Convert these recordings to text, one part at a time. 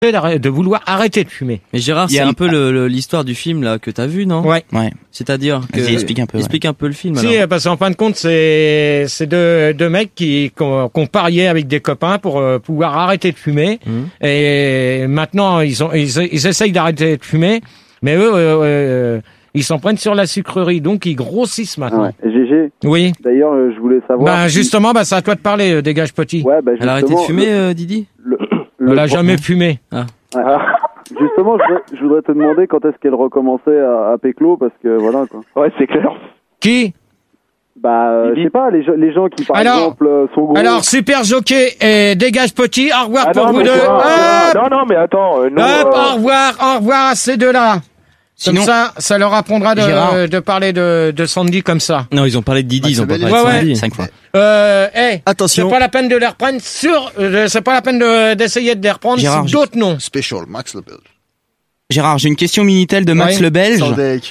de vouloir arrêter de fumer. Mais Gérard, c'est un peu l'histoire du film là que t'as vu, non? Ouais. C'est-à-dire que explique un peu le film. Si, alors. parce qu'en fin de compte, c'est deux mecs qui ont parié avec des copains pour pouvoir arrêter de fumer. Et maintenant, ils essayent d'arrêter de fumer, mais eux, ils s'en prennent sur la sucrerie, donc ils grossissent maintenant. Ouais. GG. Oui. D'ailleurs, je voulais savoir. Justement, c'est à toi de parler, dégage petit. Ouais, Elle a arrêté de fumer, Didi? Elle a jamais fumé. Ah. Justement, je voudrais te demander quand est-ce qu'elle recommençait à péclo, parce que voilà quoi. Ouais, c'est clair. Qui? Je sais pas, les gens qui par exemple sont gros. Alors, super jockey et dégage petit, au revoir pour vous deux. Non, mais attends. Au revoir à ces deux-là. Sinon, comme ça leur apprendra de parler de Sandy comme ça. Non, ils ont parlé de Didi, ils ont pas parlé de Sandy. 5 fois. Attention. C'est pas la peine de les reprendre c'est pas la peine d'essayer de les reprendre sur d'autres noms. Special, Max le Belge. Gérard, j'ai une question Minitel de Max le Belge,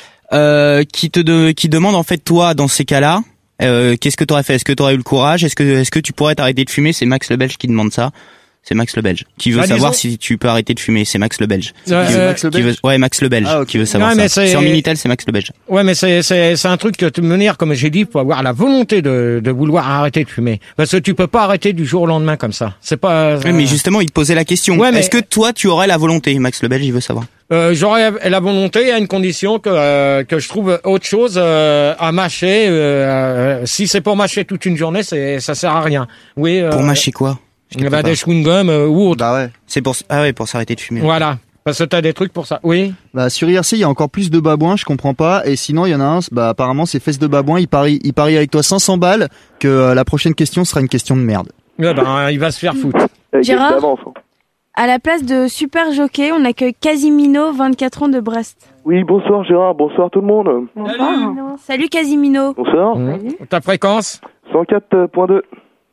qui demande en fait toi, dans ces cas-là, qu'est-ce que t'aurais fait? Est-ce que t'aurais eu le courage? Est-ce que tu pourrais t'arrêter de fumer? C'est Max le Belge qui demande ça. C'est Max le Belge qui veut savoir si tu peux arrêter de fumer. C'est Max le Belge. Max le Belge. Max le Belge qui veut savoir ça. Sur Minitel, c'est Max le Belge. Ouais, mais c'est un truc que de manière, comme j'ai dit, faut avoir la volonté de vouloir arrêter de fumer. Parce que tu peux pas arrêter du jour au lendemain comme ça. C'est pas. Oui, mais justement, il te posait la question. Ouais, est-ce que toi, tu aurais la volonté? Max le Belge, il veut savoir. J'aurais la volonté à une condition que je trouve autre chose à mâcher. Si c'est pour mâcher toute une journée, ça sert à rien. Oui. Pour mâcher quoi? Des chewing-gums ou autre. Bah ouais. C'est pour s'arrêter de fumer. Voilà. Parce que t'as des trucs pour ça. Oui. Bah sur IRC, il y a encore plus de babouins, je comprends pas. Et sinon, il y en a un, apparemment, c'est Fesses de Babouin. Il parie avec toi 500 balles que la prochaine question sera une question de merde. Ouais, il va se faire foutre. Gérard, à la place de Super Jockey, on accueille Casimino, 24 ans de Brest. Oui, bonsoir Gérard, bonsoir tout le monde. Bonsoir. Salut Casimino. Bonsoir. Ta fréquence? 104.2.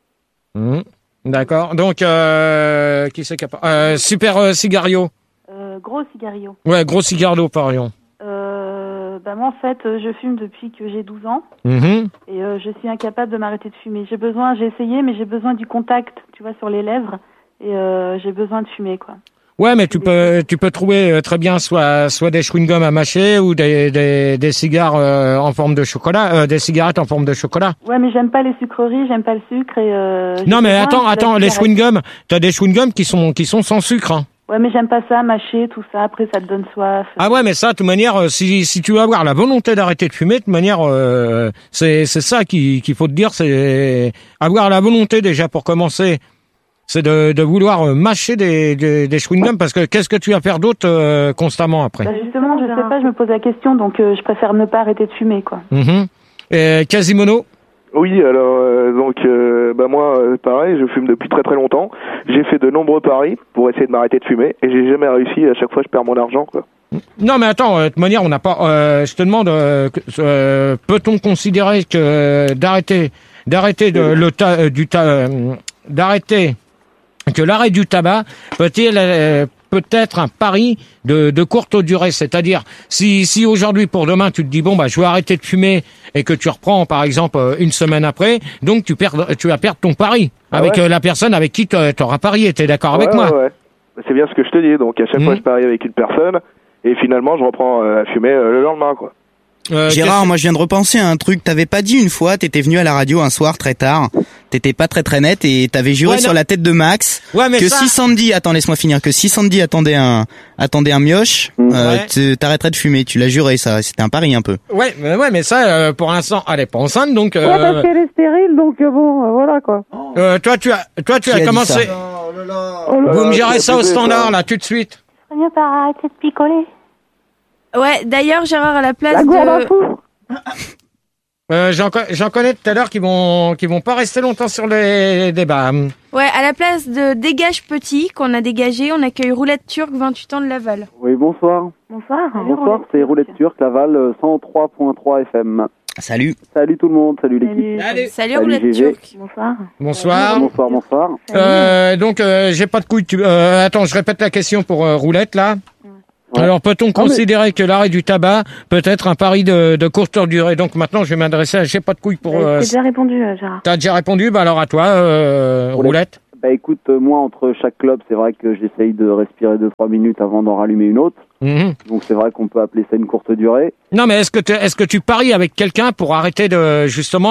D'accord. Donc, qui c'est capable? Super Cigario. Gros Cigario. Ouais, Gros Cigario, parions. Moi, en fait, je fume depuis que j'ai 12 ans. Et je suis incapable de m'arrêter de fumer. J'ai essayé, mais j'ai besoin du contact, tu vois, sur les lèvres. Et j'ai besoin de fumer, quoi. Ouais, mais tu peux trouver très bien soit des chewing-gums à mâcher ou des cigares en forme de chocolat, des cigarettes en forme de chocolat. Ouais, mais j'aime pas les sucreries, j'aime pas le sucre et non, mais attends, les chewing-gums, t'as des chewing-gums qui sont sans sucre, hein. Ouais, mais j'aime pas ça, mâcher, tout ça, après ça te donne soif. Ah ouais, mais ça, de toute manière, si tu veux avoir la volonté d'arrêter de fumer, de toute manière, c'est ça qu'il faut te dire, c'est avoir la volonté déjà pour commencer. C'est de vouloir mâcher des chewing-gums parce que qu'est-ce que tu vas faire d'autre constamment après? Justement, je sais pas, je me pose la question, donc je préfère ne pas arrêter de fumer, quoi. Et Quasimodo? Oui, alors moi pareil, je fume depuis très très longtemps. J'ai fait de nombreux paris pour essayer de m'arrêter de fumer et j'ai jamais réussi. À chaque fois, je perds mon argent, quoi. Non, mais attends, de toute manière, on n'a pas. Je te demande, peut-on considérer que d'arrêter que l'arrêt du tabac peut être un pari de courte durée, c'est-à-dire si aujourd'hui pour demain tu te dis je vais arrêter de fumer et que tu reprends par exemple une semaine après, donc tu vas perdre ton pari avec la personne avec qui t'auras parié. T'es d'accord avec moi? Ouais. C'est bien ce que je te dis. Donc à chaque fois je parie avec une personne et finalement je reprends à fumer le lendemain, quoi. Gérard, moi je viens de repenser à un truc. T'avais pas dit une fois, t'étais venu à la radio un soir très tard, t'étais pas très net et t'avais juré sur la tête de Max que si Sandy, attends laisse-moi finir, que si Sandy attendait un mioche, t'arrêterais de fumer. Tu l'as juré, ça, c'était un pari un peu. Ouais, mais ça, pour l'instant, elle est pas enceinte, donc. parce qu'elle est stérile, donc voilà quoi. Toi tu as commencé. Vous me gérez ça au standard là, tout de suite. Mieux par arrêter de picoler. Ouais, d'ailleurs, Gérard, à la place j'en connais tout à l'heure qui vont pas rester longtemps sur les débats. Ouais, à la place de Dégage Petit, qu'on a dégagé, on accueille Roulette Turque, 28 ans de Laval. Oui, bonsoir. Bonsoir. Bonsoir, c'est Roulette Turque, Laval, 103.3 FM. Salut. Salut tout le monde, salut l'équipe. Salut Roulette Turque. Bonsoir. Bonsoir. Donc, j'ai pas de couilles. Attends, je répète la question pour Roulette, là. Ouais. Alors, peut-on considérer que l'arrêt du tabac peut être un pari de courte durée? Donc, maintenant, je vais m'adresser à j'ai pas de couilles pour... J'ai déjà répondu, Gérard. T'as déjà répondu? Alors, à toi, Roulette. Bah écoute, moi entre chaque club, c'est vrai que j'essaye de respirer 2-3 minutes avant d'en rallumer une autre. Donc c'est vrai qu'on peut appeler ça une courte durée. Non, mais est-ce que tu paries avec quelqu'un pour arrêter de fumer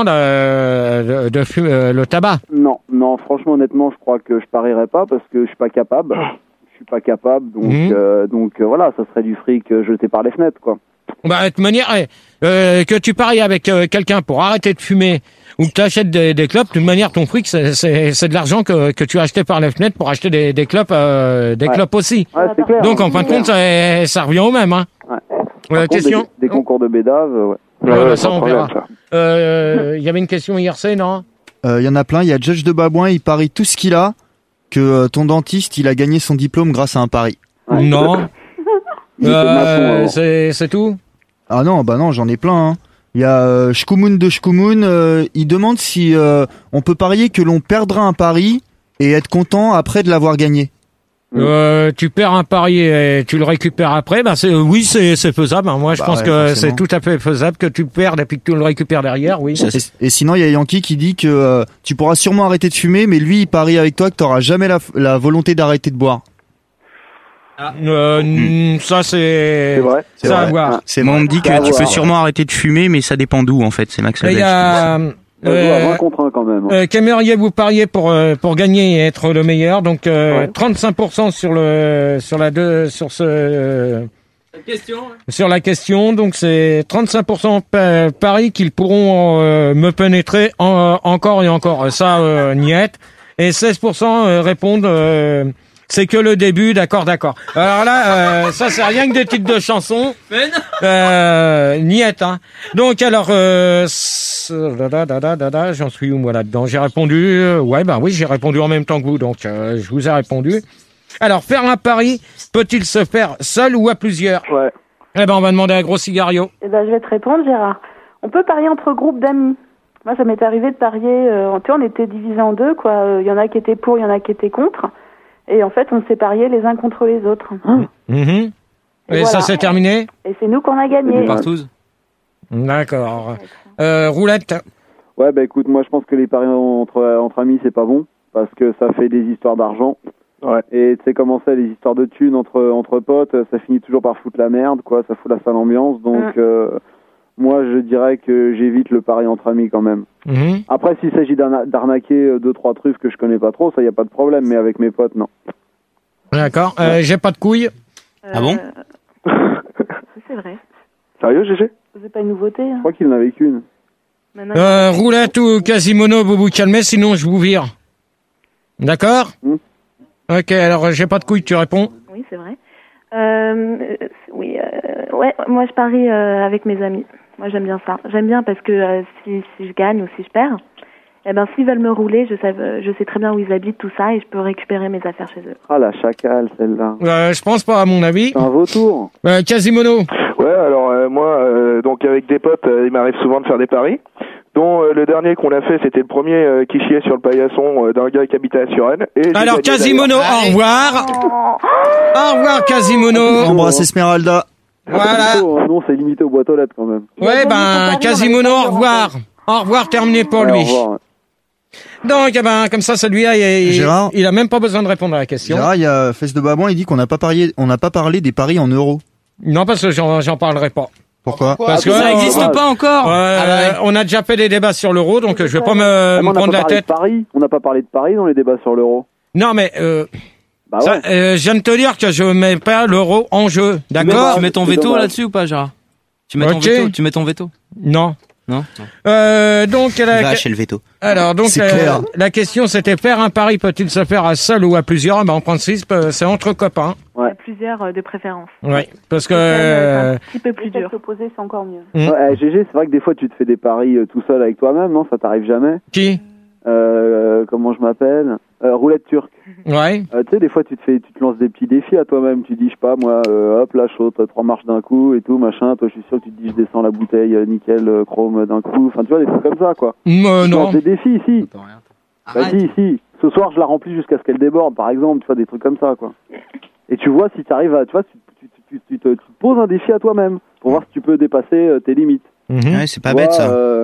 le tabac? Non, franchement, honnêtement, je crois que je parierais pas parce que je suis pas capable. Donc voilà, ça serait du fric jeté par les fenêtres, quoi. Bah, de toute manière, que tu paries avec quelqu'un pour arrêter de fumer ou que tu achètes des clopes, de toute manière, ton fric, c'est de l'argent que tu as acheté par les fenêtres pour acheter des clopes, clopes aussi. Ouais, c'est clair. Donc, en fin de compte, ça revient au même, hein. Ouais. Question? Des concours de bédave, ça, on verra. Il y avait une question IRC, non? Il y en a plein. Il y a Judge de Babouin, il parie tout ce qu'il a que ton dentiste, il a gagné son diplôme grâce à un pari. Ouais. Non. C'est tout? Ah non, bah non, j'en ai plein. Hein. Il y a Shkumun de Shkumun, il demande si on peut parier que l'on perdra un pari et être content après de l'avoir gagné. Tu perds un pari et tu le récupères après, oui, c'est faisable. Moi, je pense que c'est tout à fait faisable que tu perdes et puis que tu le récupères derrière, oui. Et sinon, il y a Yankee qui dit que tu pourras sûrement arrêter de fumer, mais lui, il parie avec toi que tu n'auras jamais la volonté d'arrêter de boire. Ça c'est vrai. Ça à voir. Moi, on me dit que tu peux sûrement arrêter de fumer, mais ça dépend d'où, en fait. C'est Max Lebel. Il y a 20 contre 1 quand même. Qu'aimeriez-vous parier pour gagner et être le meilleur? Donc 35% sur la question. Donc c'est 35% paris qu'ils pourront me pénétrer encore et encore. Ça niette. Et 16% répondent c'est que le début, d'accord. Alors là, ça c'est rien que des titres de chansons. Niette, hein. Donc alors, j'en suis où moi là-dedans? J'ai répondu, oui, j'ai répondu en même temps que vous, donc je vous ai répondu. Alors, faire un pari, peut-il se faire seul ou à plusieurs? Ouais. On va demander à Gros Cigario. Je vais te répondre, Gérard. On peut parier entre groupes d'amis. Moi, ça m'est arrivé de parier, on était divisés en deux, quoi. Il y en a qui étaient pour, il y en a qui étaient contre. Et en fait, on s'est pariés les uns contre les autres. Et voilà. Ça s'est terminé? Et c'est nous qu'on a gagné. D'accord. Roulette? Ouais, bah écoute, moi je pense que les paris entre amis, c'est pas bon. Parce que ça fait des histoires d'argent. Ouais. Et tu sais comment c'est, les histoires de thunes entre potes, ça finit toujours par foutre la merde, quoi. Ça fout la sale ambiance. Donc, moi je dirais que j'évite le pari entre amis quand même. Après, s'il s'agit d'arnaquer 2-3 trucs que je connais pas trop, ça y a pas de problème, mais avec mes potes, non. D'accord. J'ai pas de couilles. Ah bon? C'est vrai. Sérieux, GG? C'est pas une nouveauté. Hein. Je crois qu'il en avait qu'une. Roulette ou Quasimodo, vous vous calmez, sinon je vous vire. D'accord? Ok, alors j'ai pas de couilles, tu réponds? Oui, c'est vrai. Ouais, moi je parie avec mes amis. Moi j'aime bien ça. J'aime bien parce que si je gagne ou si je perds, s'ils veulent me rouler, je sais très bien où ils habitent, tout ça, et je peux récupérer mes affaires chez eux. Ah, la chacale, celle-là. Je pense pas, à mon avis. C'est un vautour. Quasimodo. Ouais, alors moi, donc avec des potes, il m'arrive souvent de faire des paris. Dont le dernier qu'on a fait, c'était le premier qui chiait sur le paillasson d'un gars qui habitait à Suresnes. Alors Quasimodo, au revoir. Au revoir Quasimodo. Embrasse Esmeralda. Voilà. Non, c'est limité aux boîtes aux lettres quand même. Ouais, Quasimodo, au revoir. Au revoir, terminé pour lui. Au revoir. Donc, comme ça, celui-là, il a même pas besoin de répondre à la question. Gérard, il y a Fesse de Babouin, il dit qu'on n'a pas parlé des paris en euros. Non, parce que j'en parlerai pas. Pourquoi? Parce que ça n'existe pas encore. On a déjà fait des débats sur l'euro, donc je vais pas me prendre la tête. On n'a pas parlé de Paris dans les débats sur l'euro. Non, mais je viens de te dire que je mets pas l'euro en jeu, d'accord? Tu mets ton veto là-dessus ou pas, Gérard? Tu mets ton veto? Non. Donc Vache et le veto. Alors donc la question c'était faire un pari peut-il se faire à seul ou à plusieurs? En principe c'est entre copains. Ouais. À plusieurs de préférence. Ouais, parce que un petit peu plus dur. S'opposer, c'est encore mieux. GG, c'est vrai que des fois tu te fais des paris tout seul avec toi-même, non? Ça t'arrive jamais? Qui? Comment je m'appelle? Roulette turque. Ouais. Tu sais, des fois tu te lances des petits défis à toi-même. Tu dis, je sais pas, moi, hop, là, je saute 3 marches d'un coup et tout, machin. Toi, je suis sûr que tu te dis, je descends la bouteille nickel, chrome d'un coup. Enfin, tu vois, des trucs comme ça, quoi. Non. Des défis, si. Si. Ce soir, je la remplis jusqu'à ce qu'elle déborde, par exemple. Tu vois, des trucs comme ça, quoi. Et tu vois si tu arrives à, tu vois, tu te poses un défi à toi-même pour voir si tu peux dépasser tes limites. Ouais, c'est pas bête, ça.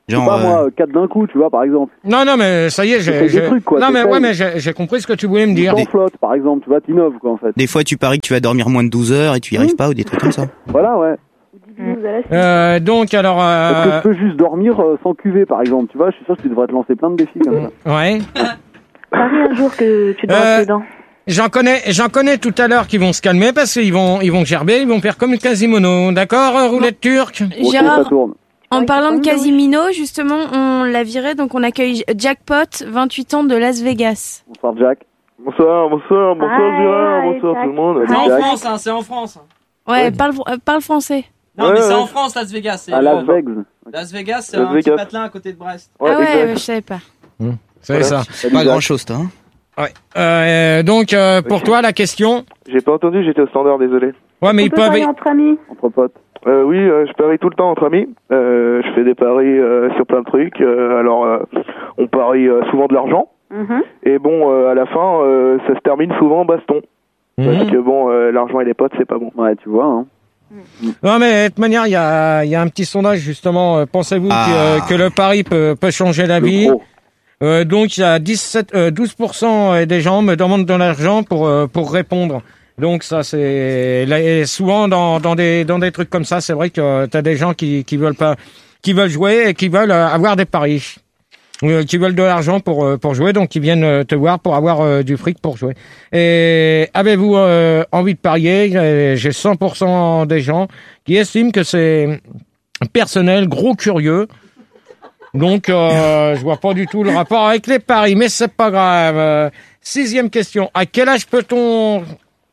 Genre, pas moi, 4 d'un coup, tu vois, par exemple. Non, mais ça y est, j'ai... des trucs, quoi. Non, mais ouais, mais j'ai compris ce que tu voulais me dire. Sans flotte, par exemple, tu vois, t'innoves, quoi, en fait. Des fois, tu paries que tu vas dormir moins de 12 heures et tu y arrives pas, ou des trucs comme ça. Voilà, ouais. Donc, alors... Est-ce que je peux juste dormir sans cuver, par exemple, tu vois, je suis sûr que tu devrais te lancer plein de défis comme ça. Ouais. Parie un jour que tu dors dedans. J'en connais tout à l'heure qui vont se calmer parce qu'ils vont gerber, ils vont faire comme le Quasimodo. D'accord, roulette turque? Gérard, en parlant de Quasimodo, justement, on l'a viré, donc on accueille Jackpot, 28 ans de Las Vegas. Bonsoir Jack. Bonsoir Gérard, bonsoir tout le monde. C'est en France, c'est en France. Ouais, parle français. Non, mais c'est en France, Las Vegas. À Las Vegas. Las Vegas, c'est un petit patelin à côté de Brest. Ah ouais, je savais pas. C'est ça. C'est pas grand-chose, toi, hein. Ouais. Donc, pour toi, la question? J'ai pas entendu, j'étais au standard, désolé. Ouais, mais ils peuvent... entre amis. Entre potes. Oui, je parie tout le temps entre amis. Je fais des paris sur plein de trucs. On parie souvent de l'argent. Et bon, à la fin, ça se termine souvent en baston. Parce que bon, l'argent et les potes, c'est pas bon. Ouais, tu vois, hein. Non, mais de toute manière, il y a un petit sondage, justement. Pensez-vous que le pari peut changer la vie? Donc, il y a 12% des gens me demandent de l'argent pour répondre. Donc, ça, c'est souvent dans des trucs comme ça. C'est vrai que t'as des gens qui veulent jouer et qui veulent avoir des paris, qui veulent de l'argent pour jouer, donc qui viennent te voir pour avoir du fric pour jouer. Et avez-vous envie de parier? J'ai 100% des gens qui estiment que c'est personnel, gros curieux. Donc, je vois pas du tout le rapport avec les paris, mais c'est pas grave. 6e question. À quel âge peut-on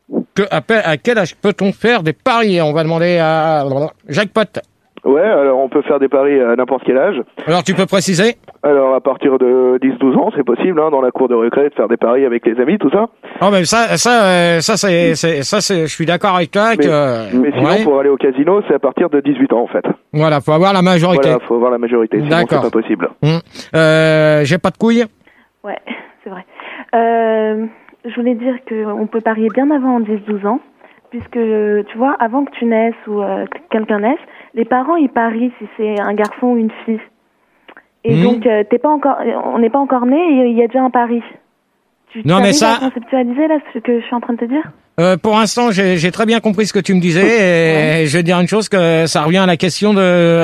faire des paris? On va demander à Jackpot. Ouais, alors on peut faire des paris à n'importe quel âge. Alors, tu peux préciser? Alors, à partir de 10-12 ans, c'est possible, hein, dans la cour de récré, de faire des paris avec les amis, tout ça. Oh, mais ça, je suis d'accord avec toi. Mais sinon, pour aller au casino, c'est à partir de 18 ans, en fait. Voilà, faut avoir la majorité. Voilà, faut avoir la majorité, sinon c'est pas possible. J'ai pas de couilles? Ouais, c'est vrai. Je voulais dire qu'on peut parier bien avant 10-12 ans, puisque, tu vois, avant que tu naisses ou que quelqu'un naisse, les parents, ils parient si c'est un garçon ou une fille. Et donc, on n'est pas encore né et il y a déjà un pari. Tu arrives à conceptualiser là ce que je suis en train de te dire? Pour l'instant, j'ai très bien compris ce que tu me disais et je vais dire une chose, que ça revient à la question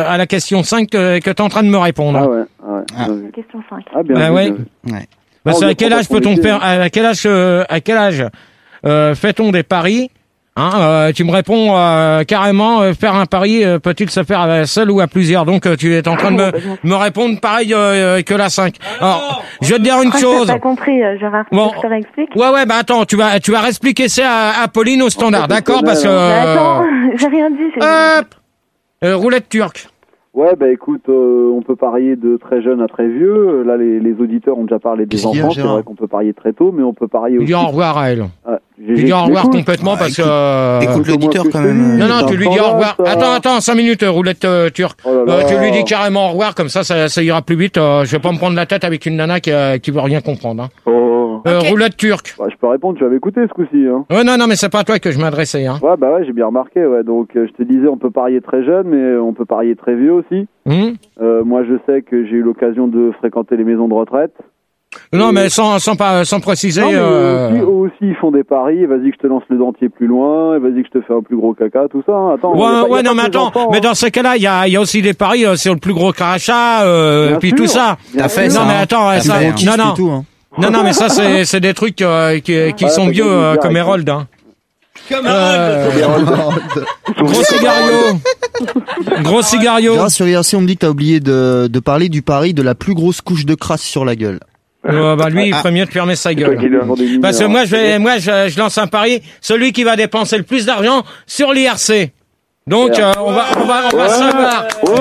5 que tu es en train de me répondre. Ah ouais. Question 5. Ah bien. Ouais. Parce à quel âge peut-on faire, à quel âge fait-on des paris? Tu me réponds carrément, faire un pari peut-il se faire seul ou à plusieurs? Donc tu es en train de me répondre pareil que la 5. Alors, je vais te dire une chose. T'as compris, Gérard. Bon. Je te réexplique. Ouais, bah attends, tu vas réexpliquer ça à Pauline au standard, d'accord? Parce que... attends, j'ai rien dit. Roulette turque. Ouais, bah écoute, on peut parier de très jeune à très vieux. Là, les auditeurs ont déjà parlé des enfants. C'est vrai qu'on peut parier très tôt, mais on peut parier aussi. Tu dis au revoir à elle. Tu dis au revoir complètement parce que... Écoute l'auditeur quand même. Non, tu lui dis au revoir. Attends, 5 minutes, roulette turque. Tu lui dis carrément au revoir, comme ça ira plus vite. Je vais pas me prendre la tête avec une nana qui veut rien comprendre. Hein. Roulette turque. Je peux répondre, tu avais écouté ce coup-ci. Hein. Ouais, non, mais c'est pas à toi que je m'adressais. Hein. Ouais, j'ai bien remarqué. Ouais. Donc, je te disais, on peut parier très jeune, mais on peut parier très vieux aussi. Moi, je sais que j'ai eu l'occasion de fréquenter les maisons de retraite. Non, mais sans préciser. Non, mais aussi, ils font des paris. Vas-y que je te lance le dentier plus loin. Vas-y que je te fais un plus gros caca, tout ça. Hein. Attends. Mais dans ces cas-là, il y a aussi des paris sur le plus gros crachat, puis tout ça. T'as fait ça. Non, mais attends, ça. Non, mais ça, c'est des trucs qui sont vieux comme Hérold. Hein. Gros cigario. Grâce sur IRC, on me dit que t'as oublié de parler du pari de la plus grosse couche de crasse sur la gueule. Lui, il ferait mieux de fermer sa gueule. Parce que moi, je lance un pari. Celui qui va dépenser le plus d'argent sur l'IRC. Donc, on va savoir.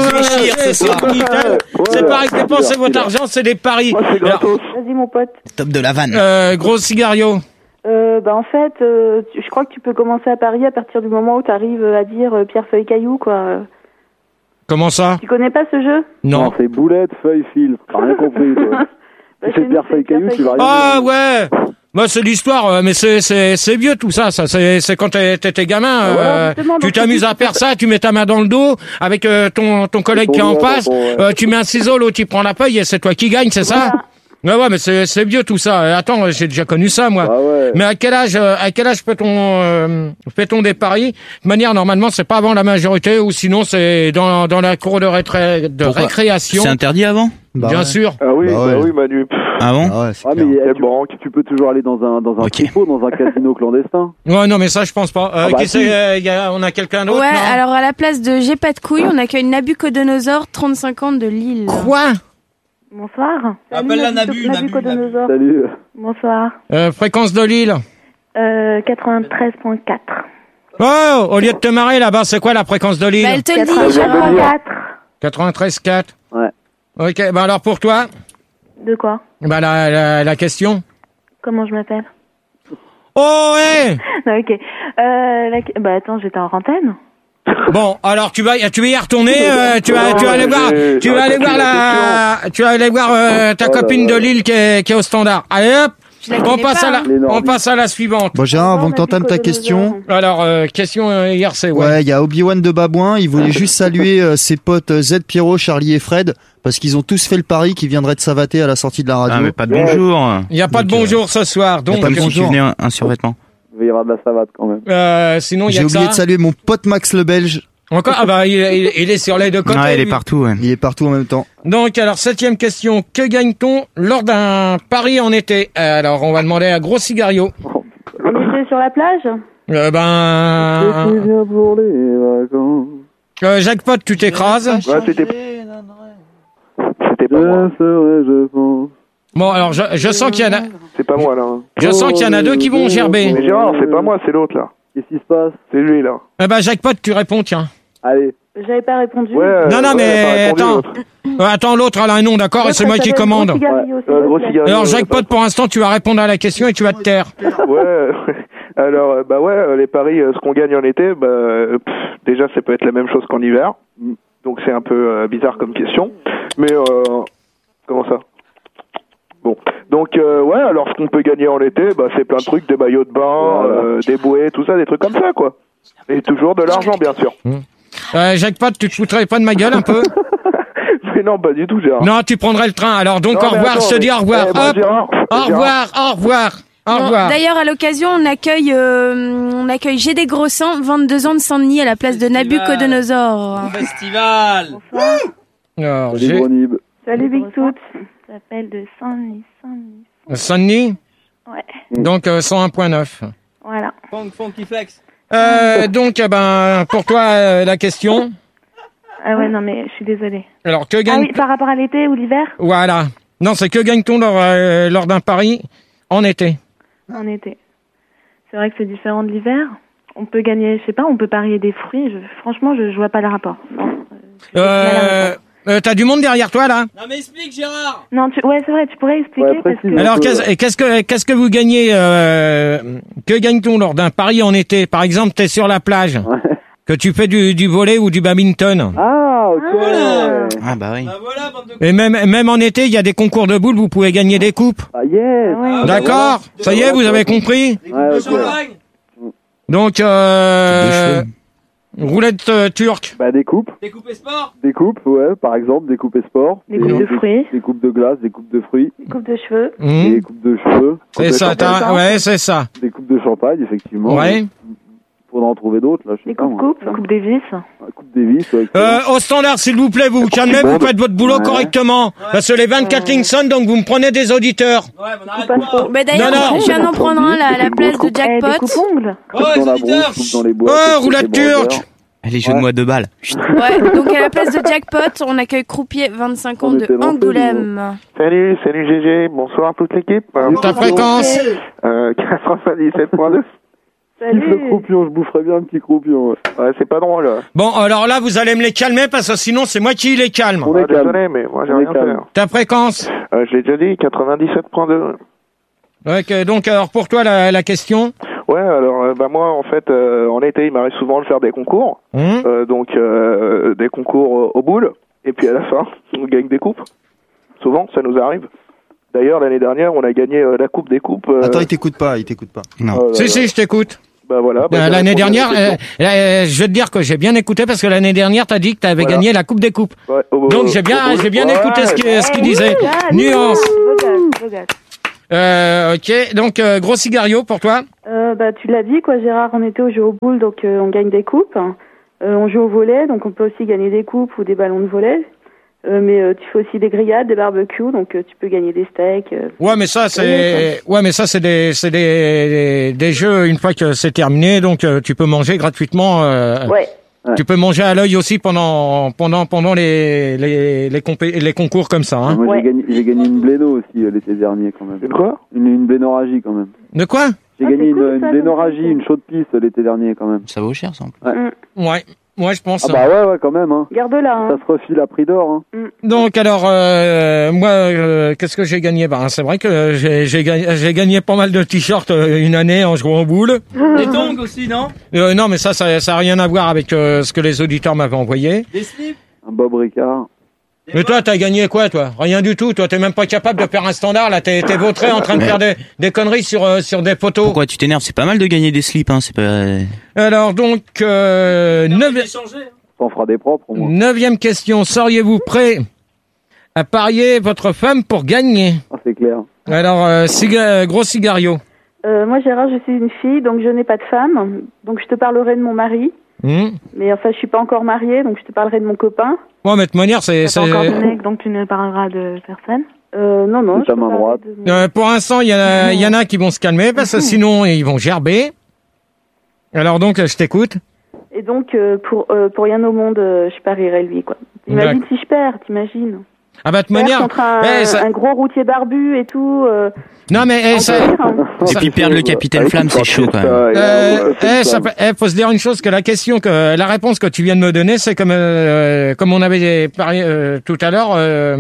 C'est pareil, dépensez votre argent, c'est des paris. Vas-y, mon pote. Top de la vanne. Gros cigario. En fait, je crois que tu peux commencer à parier à partir du moment où tu arrives à dire pierre, feuille, caillou, quoi. Comment ça? Tu connais pas ce jeu? Non. C'est boulette, feuille, fil. T'as rien compris, toi. C'est pierre, feuille, caillou, tu vas rien. Ah ouais. Bah, c'est l'histoire, mais c'est vieux tout ça. Ça, c'est quand t'étais gamin. Tu t'amuses à faire ça, tu mets ta main dans le dos avec ton collègue qui est en face. Tu mets un ciseau, l'autre il prend la paille et c'est toi qui gagne, c'est ça? Ouais, mais c'est vieux tout ça. Attends, j'ai déjà connu ça moi. Mais à quel âge fait-on des paris? De manière normalement, c'est pas avant la majorité ou sinon c'est dans la cour de récréation. C'est interdit avant? Bien sûr. Ah oui, oui, Manu. Ah bon? Mais tu peux toujours aller dans un tripot, dans un casino clandestin. Ouais, non, mais ça, je pense pas. On a quelqu'un d'autre? Ouais, non alors à la place de J'ai pas de couilles, on accueille Nabucodonosor, 35 ans de Lille. Quoi? Bonsoir. Appelle la Nabucodonosor. Salut. Bonsoir. Fréquence de Lille? 93.4. Oh, au lieu de te marrer là-bas, c'est quoi la fréquence de Lille? Bah, elle te le dit, Gérard. 93.4. Ouais. Ok, bah alors pour toi? De quoi? Bah la question. Comment je m'appelle? Oh, ouais. Ok. Bah attends, j'étais en antenne. Bon, alors tu vas y retourner, tu vas aller voir ta copine de Lille qui est au standard. Allez hop, on passe à la suivante. Bon Gérard, avant que t'entames ta question. Alors, question IRC, Ouais, il y a Obi-Wan de Babouin, il voulait juste saluer ses potes Z, Pierrot, Charlie et Fred, parce qu'ils ont tous fait le pari qu'ils viendraient de savater à la sortie de la radio. Ah mais pas de bonjour. Il y a pas de bonjour ce soir, donc. Comme si tu venais un survêtement. Il va y avoir de la savate quand même. Sinon, il y a J'ai oublié de saluer mon pote Max le Belge. Encore? Ah bah, il est sur les deux côtés. Ouais, il est partout, ouais. Il est partout en même temps. Donc, alors, 7e question. Que gagne-t-on lors d'un pari en été? Alors, on va demander à Gros Cigario. On était sur la plage? C'est bien pour les vacances. Jackpot, tu t'écrases? Ouais, c'était pas moi. Je pense. Bon, alors, je sens qu'il y en a... C'est pas moi, là. Je sens qu'il y en a deux qui vont gerber. Mais Gérard, c'est pas moi, c'est l'autre, là. Qu'est-ce qui se passe? C'est lui, là. Eh ben, Jackpot, tu réponds, tiens. Allez. J'avais pas répondu. Non, mais attends. Attends, l'autre, elle a un nom, d'accord? Et c'est moi qui commande. Gros Cigario. Alors, Jackpot, pour l'instant, tu vas répondre à la question et tu vas te taire. Ouais. Alors, les paris, ce qu'on gagne en été, déjà, ça peut être la même chose qu'en hiver. Donc, c'est un peu bizarre comme question. Mais, comment ça? Bon. Donc, alors, ce qu'on peut gagner en été, c'est plein de trucs, des maillots de bain, des bouées, tout ça, des trucs comme ça, quoi. Et toujours de l'argent, bien sûr. Jackpot, tu te foutrais pas de ma gueule un peu? Mais non, pas du tout, Gérard. Non, tu prendrais le train. Alors, donc, au revoir, je te dis au revoir. Hop. Gérard, au revoir. Au revoir. D'ailleurs, à l'occasion, on accueille J'ai des gros seins, 22 ans de Saint-Denis à la place de Nabucodonosor. Festival. Bonsoir. Alors, Salut Big Toot. Ça s'appelle de Saint-Denis. Saint-Denis? Ouais. Donc, 101.9. Voilà. Funky Flex. Donc, pour toi, la question. Ah ouais, non, mais je suis désolée. Alors, que gagne... Ah oui, par rapport à l'été ou l'hiver? Voilà. Non, c'est que gagne-t-on lors d'un pari en été? En été. C'est vrai que c'est différent de l'hiver. On peut gagner, je sais pas, on peut parier des fruits. Franchement, je vois pas le rapport. Non. T'as du monde derrière toi, là? Non, mais explique, Gérard! Non, ouais, c'est vrai, tu pourrais expliquer parce que... Alors, qu'est-ce que vous gagnez, que gagne-t-on lors d'un pari en été? Par exemple, t'es sur la plage, que tu fais du volley ou du badminton. Ah, ok. Ah, bah oui. Bah voilà, bande de... Et même en été, il y a des concours de boules, vous pouvez gagner des coupes. Ah, yes. Ah ouais. D'accord? Ça y est, vous avez compris? de champagne. Donc, roulette turque. Des coupes. Des coupes et sport. Des coupes, ouais, par exemple, des coupes et sport. Des coupes de fruits. Des coupes de glace, des coupes de fruits. Des coupes de cheveux. Des coupes de cheveux. C'est ça, ouais, c'est ça. Des coupes de champagne, effectivement. Ouais. Faudra en trouver d'autres, là, je sais Des pas. coupes, coupe des vis. Coupe des vis, ouais. Au standard, s'il vous plaît, vous vous calmez, vous faites votre boulot correctement. Parce que les 24 lignes sonnent, donc vous me prenez des auditeurs. Ouais, mais on arrête pas. Mais d'ailleurs, je viens d'en prendre un là, à la place de Des Jackpot. coupes-ongles. Oh, les Dans la auditeurs. brousse, coupe dans les bois. Oh, roulette turque. Les jeux de moi 2 balles. Ouais, donc à la place de Jackpot, on accueille Croupier, 25 ans de Angoulême. Salut GG, bonsoir toute l'équipe. Ta fréquence? 97.2. Salut. Le croupion, je boufferais bien un petit croupion. Ouais, c'est pas drôle. Bon, alors là, vous allez me les calmer parce que sinon, c'est moi qui les calme. On est calme. Désolé, mais moi j'ai rien fait. Ta fréquence? Je l'ai déjà dit, 97.2. Ok, donc alors pour toi, la question? Ouais, alors moi en fait, en été, il m'arrive souvent de faire des concours. Donc des concours aux boules. Et puis à la fin, on gagne des coupes. Souvent, ça nous arrive. D'ailleurs, l'année dernière, on a gagné la Coupe des Coupes. Attends, il t'écoute pas. Non. Si, je t'écoute. Bah voilà. L'année dernière, je vais te dire que j'ai bien écouté parce que l'année dernière, t'as dit que t'avais gagné la Coupe des Coupes. Ouais, donc j'ai bien écouté ce qu'il disait. Nuance. Ok, donc gros cigario pour toi. Tu l'as dit quoi, Gérard. On était au jeu aux boules, donc on gagne des coupes. On joue au volley, donc on peut aussi gagner des coupes ou des ballons de volley. Mais tu fais aussi des grillades, des barbecues, donc tu peux gagner des steaks. Ouais, mais ça c'est des jeux une fois que c'est terminé, donc tu peux manger gratuitement. Ouais. Tu peux manger à l'œil aussi pendant les concours comme ça. Hein. Moi j'ai gagné une bléno aussi l'été dernier quand même. Une quoi? Une blénorragie quand même. De quoi? J'ai gagné une blénorragie, une chaude pisse l'été dernier quand même. Ça vaut cher ça en plus. Ouais. Ouais, je pense. Ah bah ouais, quand même. Hein. Garde-la. Hein. Ça se refile à prix d'or. Hein. Donc alors, moi, qu'est-ce que j'ai gagné? C'est vrai que j'ai gagné pas mal de t-shirts une année en jouant aux boules. Des tongs aussi, non? Non, mais ça a rien à voir avec ce que les auditeurs m'avaient envoyé. Des slips? Un Bob Ricard. Mais toi, t'as gagné quoi, toi? Rien du tout. Toi, t'es même pas capable de faire un standard. Là, t'es vautré en train de faire des conneries sur des photos. Pourquoi tu t'énerves? C'est pas mal de gagner des slips, hein. C'est pas. Alors donc, On fera des propres, au moins. 9e question. Seriez-vous prêt à parier votre femme pour gagner? Ah, c'est clair. Alors, gros cigario. Moi, Gérard, je suis une fille, donc je n'ai pas de femme. Donc je te parlerai de mon mari. Mais enfin, je suis pas encore mariée, donc je te parlerai de mon copain. Bon, mais de toute manière, c'est... encore de mec, donc tu ne parleras de personne. Non. C'est ta main droite. Pour l'instant, il y en a qui vont se calmer, parce que sinon, ils vont gerber. Alors donc, je t'écoute. Et donc, pour rien au monde, je parierai lui, quoi. Imagine si je perds, t'imagines. Ah bah, de toute manière... Contre un gros routier barbu et tout... Non mais et puis perdre le capitaine Flamme, c'est chaud quand même. Faut se dire une chose, que la réponse que tu viens de me donner, c'est comme on avait parlé tout à l'heure.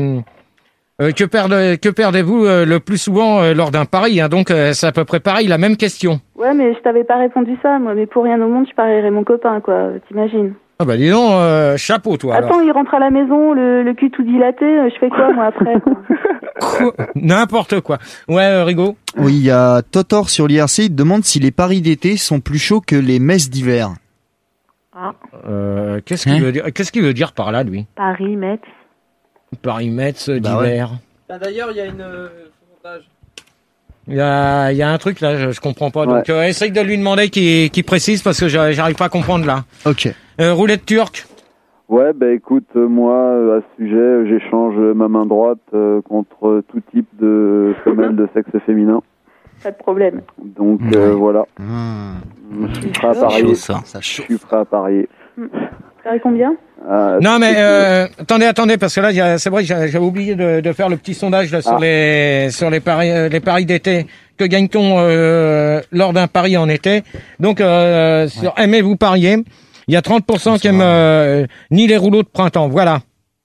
Que perdez-vous le plus souvent lors d'un pari, hein, donc c'est à peu près pareil, la même question. Ouais, mais je t'avais pas répondu ça, moi. Mais pour rien au monde, je parierais mon copain, quoi. T'imagines? Ah bah dis donc, chapeau toi. Attends, il rentre à la maison, le cul tout dilaté, je fais quoi moi après? N'importe quoi. Ouais, Rigaud. Oui, il y a Totor sur l'IRC, il demande si les paris d'été sont plus chauds que les messes d'hiver. Ah. Qu'est-ce qu'il veut dire? Qu'est-ce qu'il veut dire par là, lui? Paris, Metz. Paris, Metz d'hiver. Ouais. D'ailleurs, il y a une sondage. Il y a un truc là, je comprends pas. Donc essaye de lui demander qu'il précise parce que j'arrive pas à comprendre là. Ok. Roulette turque. Ouais, bah écoute, moi, à ce sujet, j'échange ma main droite contre tout type de femelle de sexe féminin. Pas de problème. Donc voilà. Je suis prêt à parier. Je suis prêt à parier. Paris combien? Non mais attendez parce que là c'est vrai que j'avais oublié de faire le petit sondage là sur les paris d'été. Que gagne-t-on lors d'un pari en été? Donc sur aimez-vous parier? Il y a 30% qui aiment ni les rouleaux de printemps. Voilà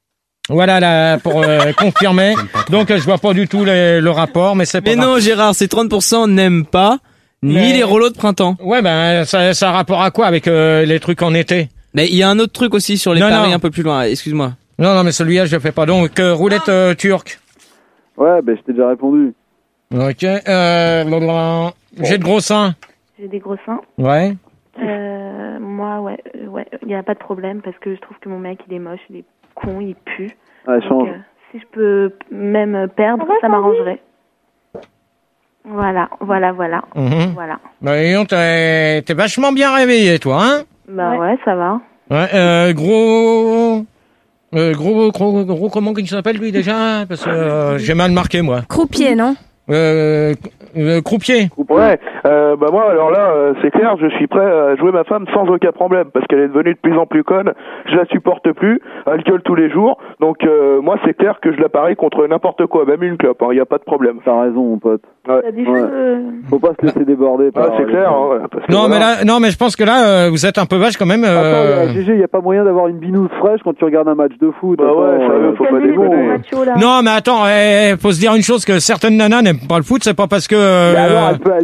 là pour confirmer. Donc je vois pas du tout le rapport, mais c'est pas. Mais non, Gérard, c'est 30% n'aiment pas ni les rouleaux de printemps. Ouais, ben ça a rapport à quoi avec les trucs en été? Mais il y a un autre truc aussi sur les paris un peu plus loin. Excuse-moi. Non, mais celui-là je le fais pas. Donc roulette turque. Ouais, ben je t'ai déjà répondu. Ok. J'ai de gros seins. J'ai des gros seins. Ouais. Moi, ouais, il y a pas de problème parce que je trouve que mon mec il est moche, il est con, il pue. Ouais, donc, si je peux même perdre, ça m'arrangerait. Voilà. Voilà. Bah, t'es vachement bien réveillé, toi, hein? Bah ouais, ça va. Ouais, gros, comment il s'appelle lui déjà? Parce que j'ai mal marqué moi. Croupier, non? Croupier. Ouais, bah moi alors là c'est clair, je suis prêt à jouer ma femme sans aucun problème parce qu'elle est devenue de plus en plus conne, je la supporte plus, elle gueule tous les jours, donc moi c'est clair que je la parie contre n'importe quoi, même une clope, il y a pas de problème. T'as raison mon pote. Ouais. Faut pas se laisser déborder par c'est clair. Parce que non mais je pense que là vous êtes un peu vache quand même. Attends, GG, y a pas moyen d'avoir une binouse fraîche quand tu regardes un match de foot. Bah ouais, faut pas déconner. Non mais attends, faut se dire une chose, que certaines nanas n'aiment pas le foot, c'est pas parce que alors elle peut amener la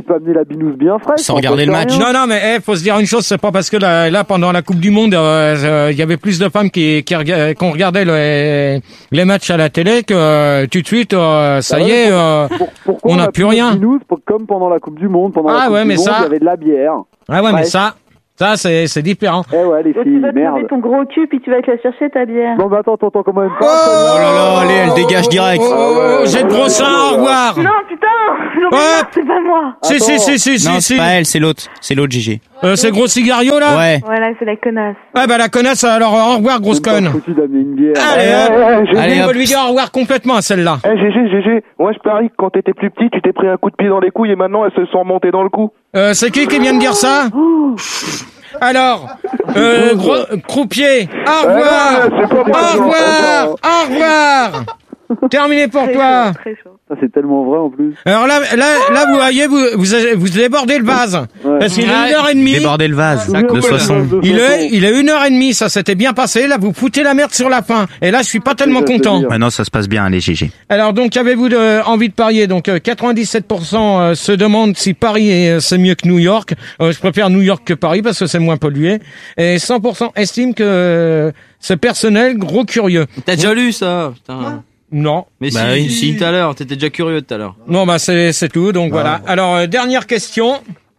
binouse bien fraîche. Sans regarder le match. Non, mais faut se dire une chose, c'est pas parce que là pendant la Coupe du Monde, il y avait plus de femmes qu'on regardait les matchs à la télé que tout de suite, ça y est, on n'a plus rien. Binouse, comme pendant la Coupe du Monde, il y avait de la bière. Ah ouais, mais ça c'est différent. Eh ouais, les filles, tu vas te lever ton gros cul puis tu vas te la chercher ta bière. Non mais attends, comment même pas. Oh là là, allez, elle dégage direct. J'ai de gros seins, au revoir. Non, putain, c'est pas moi. Si. Non, c'est pas elle, c'est l'autre GG. C'est Gros Cigario là. Ouais. Voilà, c'est la connasse. Ah bah la connasse, alors au revoir grosse conne. Foutu d'amener une bière. Allez, on va lui dire au revoir complètement à celle-là. GG, moi je parie que quand t'étais plus petit, tu t'es pris un coup de pied dans les couilles et maintenant elles se sont remontées dans le cou. C'est qui vient de dire ça? Alors, croupier, au revoir. Au revoir. Terminé pour toi. Très chaud. Ça c'est tellement vrai en plus. Alors là, vous voyez, vous débordez le vase. Ouais. Parce qu'il est 1h30. Déborder le vase de 60. Il est 1h30, ça s'était bien passé. Là, vous foutez la merde sur la fin. Et là, je suis pas tellement content. Non, ça se passe bien, allez, GG. Alors donc, avez-vous envie de parier? Donc 97% se demandent si Paris c'est mieux que New York. Je préfère New York que Paris parce que c'est moins pollué. Et 100% estiment que c'est personnel, gros curieux. T'as déjà lu ça? Putain. Non. Mais si, tout à l'heure, t'étais déjà curieux tout à l'heure. Non, c'est tout, donc voilà. Alors, dernière question.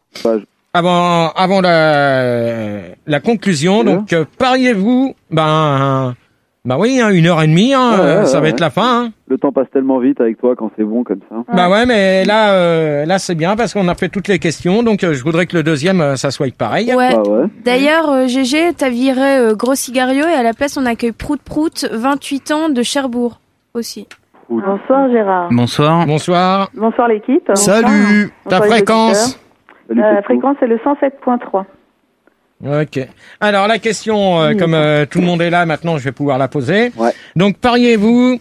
Avant la conclusion, donc, pariez-vous, oui, 1h30, ça va être la fin, hein. Le temps passe tellement vite avec toi quand c'est bon comme ça. Bah ouais, mais là c'est bien parce qu'on a fait toutes les questions, donc je voudrais que le deuxième, ça soit pareil. Ouais. Ah ouais. D'ailleurs, GG, t'as viré Gros Cigario et à la place, on accueille Prout Prout, 28 ans, de Cherbourg. Aussi. Bonsoir Gérard. Bonsoir. Bonsoir l'équipe. Salut. Ta fréquence? La fréquence est le 107.3. Ok. Alors la question, comme tout le monde est là maintenant, je vais pouvoir la poser. Ouais. Donc pariez-vous,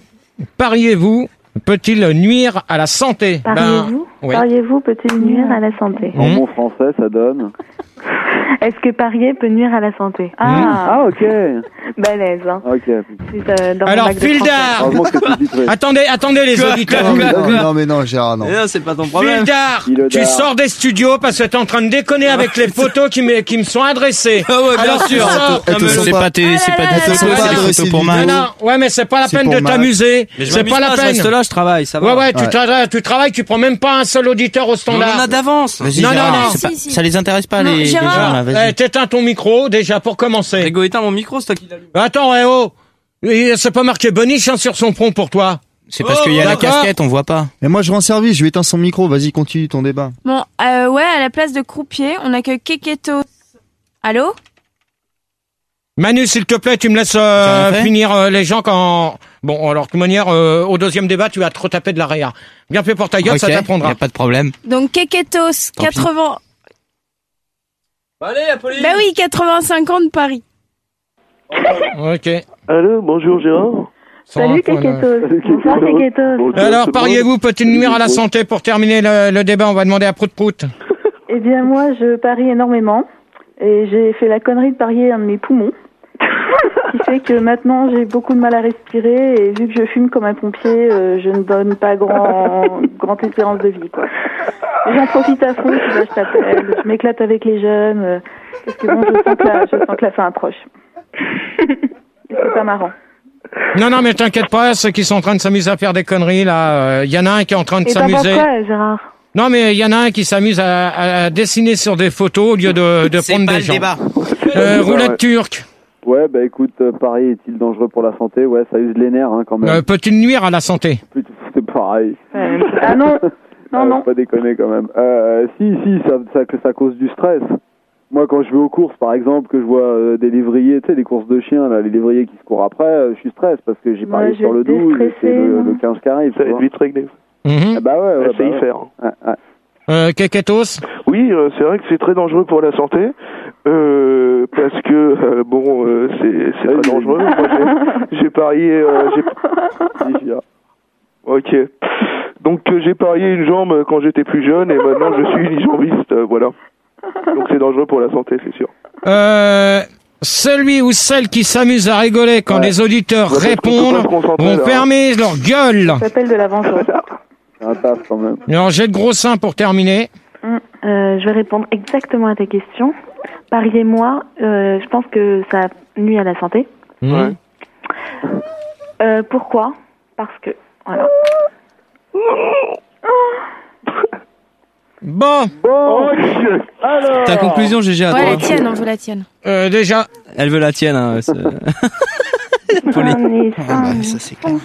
peut-il nuire à la santé? Pariez-vous peut-il nuire à la santé? En bon français, ça donne. Est-ce que parier peut nuire à la santé? Ok. Balèze, hein. Ok. Alors, Fildar. Attendez les auditeurs. Non, Gérard, non. C'est pas ton problème. Fildar, tu sors des studios parce que t'es en train de déconner avec les photos qui me sont adressées. Ah ouais, bien sûr. C'est pas des photos, c'est des photos pour Max. Ouais, mais c'est pas la peine de t'amuser. C'est pas la peine. Je reste là, je travaille, ça va. Ouais, tu travailles, tu prends même pas un seul auditeur au standard. On en a d'avance. Non. Ça les intéresse pas, les gens, là, vas-y. T'éteins ton micro, déjà, pour commencer. Rigo, éteins mon micro, c'est toi qui l'allume. Attends, c'est pas marqué Boniche sur son front pour toi. C'est parce qu'il y a la casquette, on voit pas. Et moi, je rends service, je vais éteindre son micro. Vas-y, continue ton débat. Bon, à la place de croupier, on accueille Keketos. Allô? Manu, s'il te plaît, tu me laisses finir les gens quand... Bon, alors, de toute manière, au deuxième débat, tu vas trop taper de l'arrière. Bien fait pour ta gueule, ça t'apprendra. Y a pas de problème. Donc, Keketos, 80... Allez, Apolline. Bah oui, 85 ans de Paris. Ok. Allô, bonjour Gérard. Salut Keketos. Bonsoir Keketos. Alors, pariez-vous, peut-il nuire à la santé? Pour terminer le débat, on va demander à Prout Prout. Eh bien, moi, je parie énormément. Et j'ai fait la connerie de parier un de mes poumons. Ce qui fait que maintenant, j'ai beaucoup de mal à respirer. Et vu que je fume comme un pompier, je ne donne pas grande espérance de vie, quoi. Et j'en profite à fond, je t'appelle, je m'éclate avec les jeunes. Parce que bon, je sens que la fin approche. Et c'est pas marrant. Non, mais t'inquiète pas, ceux qui sont en train de s'amuser à faire des conneries, là, y en a un qui est en train de s'amuser. Pourquoi, Gérard? Non, mais il y en a un qui s'amuse à dessiner sur des photos au lieu de prendre des gens. C'est pas le débat. Roulette turque. Ouais, écoute, pareil, est-il dangereux pour la santé? Ouais, ça use les nerfs, hein, quand même. Peut-il nuire à la santé? C'est pareil. Ah non. Non. Pas déconner quand même. Si, ça cause du stress. Moi, quand je vais aux courses, par exemple, que je vois des lévriers, tu sais, des courses de chiens, là, les lévriers qui se courent après, je suis stress parce que j'ai parié sur le 12 et c'est le 15 qui arrive. Ça va être vite réglé. Ah bah ouais. C'est y faire. Keketos? Oui, c'est vrai que c'est très dangereux pour la santé. Parce que, c'est très dangereux. Moi, j'ai parié... Ok. Donc, j'ai parié une jambe quand j'étais plus jeune et maintenant je suis unijambiste, voilà. Donc c'est dangereux pour la santé, c'est sûr. Celui ou celle qui s'amuse à rigoler quand les auditeurs répondent vont fermer leur gueule. Ça s'appelle de la vengeance. C'est un taf quand même. Alors j'ai de gros seins pour terminer. Je vais répondre exactement à ta question. Paris et moi, je pense que ça nuit à la santé. Ouais. Pourquoi ? Parce que, voilà. Bon. Alors. Ta conclusion, GG, à toi. Ouais, la tienne, on veut la tienne. Déjà. Elle veut la tienne, hein. Ça c'est clair.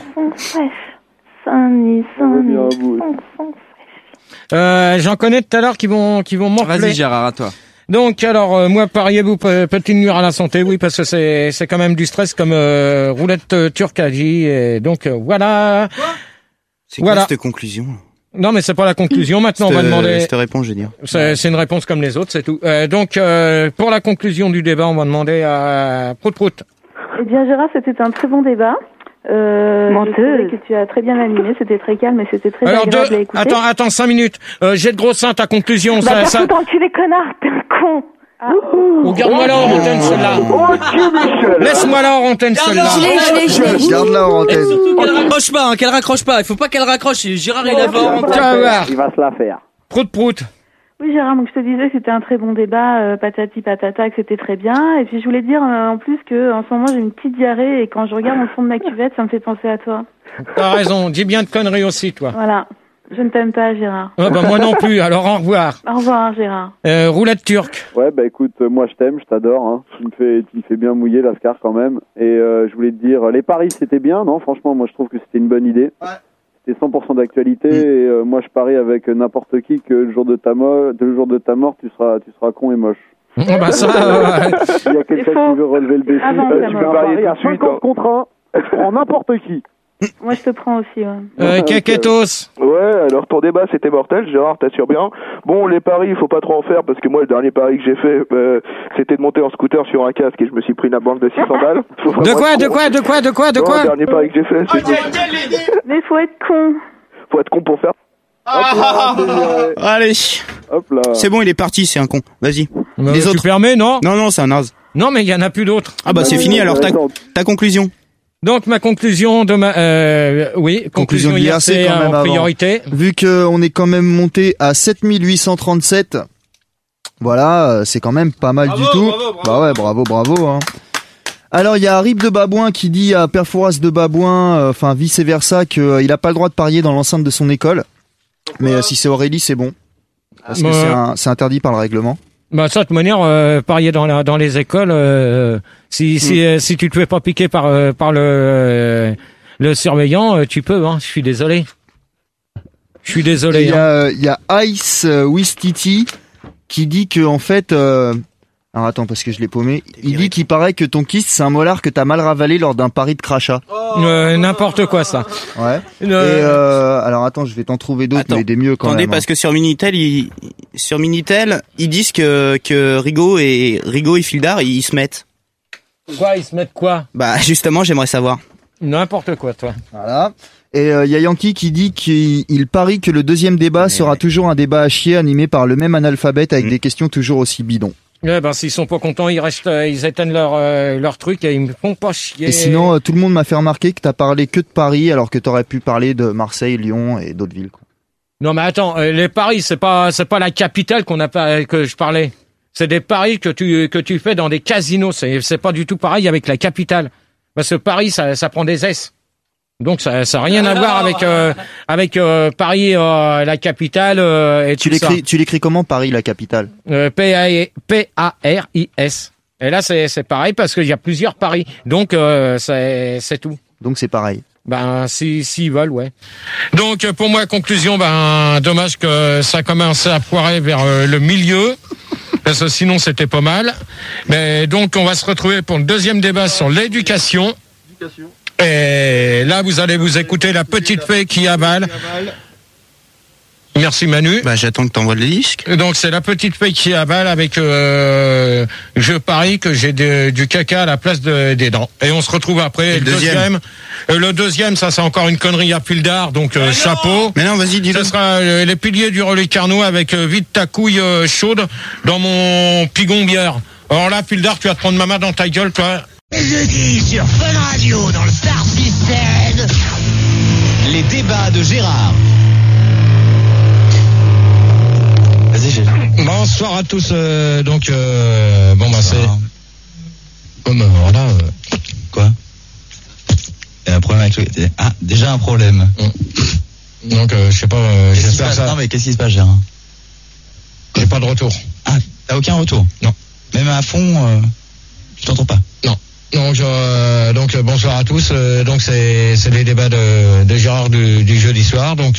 J'en connais tout à l'heure qui vont morfler. Vas-y, Gérard, à toi. Donc, alors, moi, pariez-vous peut-il nuire à la santé? Oui, parce que c'est quand même du stress, comme Roulette Turque a dit. Et donc, voilà. C'est quoi cette conclusion? Non, mais c'est pas la conclusion. Maintenant, on va demander. Cette réponse, je veux dire. C'est une réponse comme les autres, c'est tout. Donc, pour la conclusion du débat, on va demander à Prout Prout. Eh bien, Gérard, c'était un très bon débat. Je trouvais que tu as très bien animé, c'était très calme et c'était très agréable à écouter. Attends 5 minutes. J'ai de gros seins, ta conclusion. Bah, ça... t'enculer, connard, t'es un con. Garde-moi-la en antenne, celle-là. Laisse-moi-la en antenne, celle-là. Garde-la en antenne. Qu'elle raccroche pas. Il faut pas qu'elle raccroche. Gérard, il va Il va se la faire. Prout. Oui, Gérard, donc je te disais que c'était un très bon débat, patati patata, que c'était très bien. Et puis je voulais dire en plus que en ce moment j'ai une petite diarrhée et quand je regarde au fond de ma cuvette, ça me fait penser à toi. T'as raison, dis bien de conneries aussi, toi. Voilà. Je ne t'aime pas, Gérard. Ah bah moi non plus, alors au revoir. Au revoir, Gérard. Roulette Turque. Ouais, bah écoute, moi je t'aime, je t'adore. Hein. Tu me fais bien mouiller, Lascar, quand même. Et je voulais te dire, les paris c'était bien, non? Franchement, moi je trouve que c'était une bonne idée. Ouais. C'était 100% d'actualité et moi je parie avec n'importe qui que le jour de ta mort, tu seras con et moche. Bah ça, il y a quelqu'un qui veut relever le défi, tu peux parier à 50 contre 1, je prends n'importe qui. Moi, je te prends aussi, ouais. Keketos. Ouais, alors ton débat, c'était mortel, Gérard, t'assures bien. Bon, les paris, il faut pas trop en faire, parce que moi, le dernier pari que j'ai fait, c'était de monter en scooter sur un casque et je me suis pris une amende de 600 balles. De quoi Le dernier pari que j'ai fait, c'est... Mais faut être con. Faut être con pour faire... Allez. Hop là. C'est bon, il est parti, c'est un con. Vas-y. Les autres. Tu permets, non? Non, c'est un naze. Non, mais il y en a plus d'autres. Ah bah c'est fini, alors ta conclusion. Donc ma conclusion de conclusion de l'IRC quand même en priorité. Vu que on est quand même monté à 7837. Voilà, c'est quand même pas mal du tout. Bravo. Bah ouais, bravo hein. Alors il y a Rip de Babouin qui dit à Perfouras de Babouin, enfin vice versa, qu'il a pas le droit de parier dans l'enceinte de son école. Mais si c'est Aurélie, c'est bon. Parce que c'est interdit par le règlement. Bah ça, de toute manière, parier dans les écoles, si tu te fais pas piquer par le surveillant, tu peux. Hein. Je suis désolé. Il y a Ice Wistiti qui dit que en fait, alors attends parce que je l'ai paumé. Il dit qu'il paraît que ton kyste c'est un molar que t'as mal ravalé lors d'un pari de crachat. N'importe quoi ça. Ouais. Et alors attends, je vais t'en trouver d'autres, mais des mieux quand même. Attendez, parce que sur Minitel, ils disent que Rigaud et Fildar, ils se mettent. Quoi, ils se mettent quoi? Bah justement, j'aimerais savoir. N'importe quoi, toi. Voilà. Et il y a Yankee qui dit qu'il parie que le deuxième débat sera toujours un débat à chier animé par le même analphabète avec des questions toujours aussi bidons. Ouais, ben s'ils sont pas contents, ils éteignent leur truc et ils me font pas chier. Et sinon, tout le monde m'a fait remarquer que t'as parlé que de Paris alors que t'aurais pu parler de Marseille, Lyon et d'autres villes. Quoi. Non mais attends, les paris c'est pas la capitale que je parlais. C'est des paris que tu fais dans des casinos. C'est pas du tout pareil avec la capitale. Parce que Paris ça prend des S. Donc ça a rien à voir avec Paris la capitale et tout ça. Tu l'écris comment Paris la capitale? Paris. Et là c'est pareil parce qu'il y a plusieurs paris. Donc c'est tout. Donc c'est pareil. Ben s'ils veulent, ouais. Donc pour moi conclusion, dommage que ça commence à poirer vers le milieu. Parce que sinon c'était pas mal. Mais donc on va se retrouver pour le deuxième débat sur l'éducation. Et là, vous allez vous écouter la petite fée qui avale. Merci Manu. Bah j'attends que t'envoies le disque. Donc c'est la petite fée qui avale avec je parie que j'ai du caca à la place des dents. Et on se retrouve après. Le deuxième, ça c'est encore une connerie à Fildar, donc chapeau. Mais non, vas-y, dis-le. Ce sera les piliers du relais Carnot avec vide ta couille chaude dans mon pigon bière. Alors là, Fildar, tu vas te prendre ma main dans ta gueule, toi. Jeudi sur Fun Radio dans le Star System. Les débats de Gérard. Vas-y, Gérard. Bonsoir à tous. Bon bah c'est. Voilà. Quoi? Il y a un problème avec le... Ah, déjà un problème. Donc je sais pas. J'espère ça. Non mais qu'est-ce qui se passe, Gérard? J'ai pas de retour. Ah, t'as aucun retour? Non. Même à fond, je t'entends pas. Non. Donc bonsoir à tous. Donc c'est les débats de Gérard du jeudi soir. Donc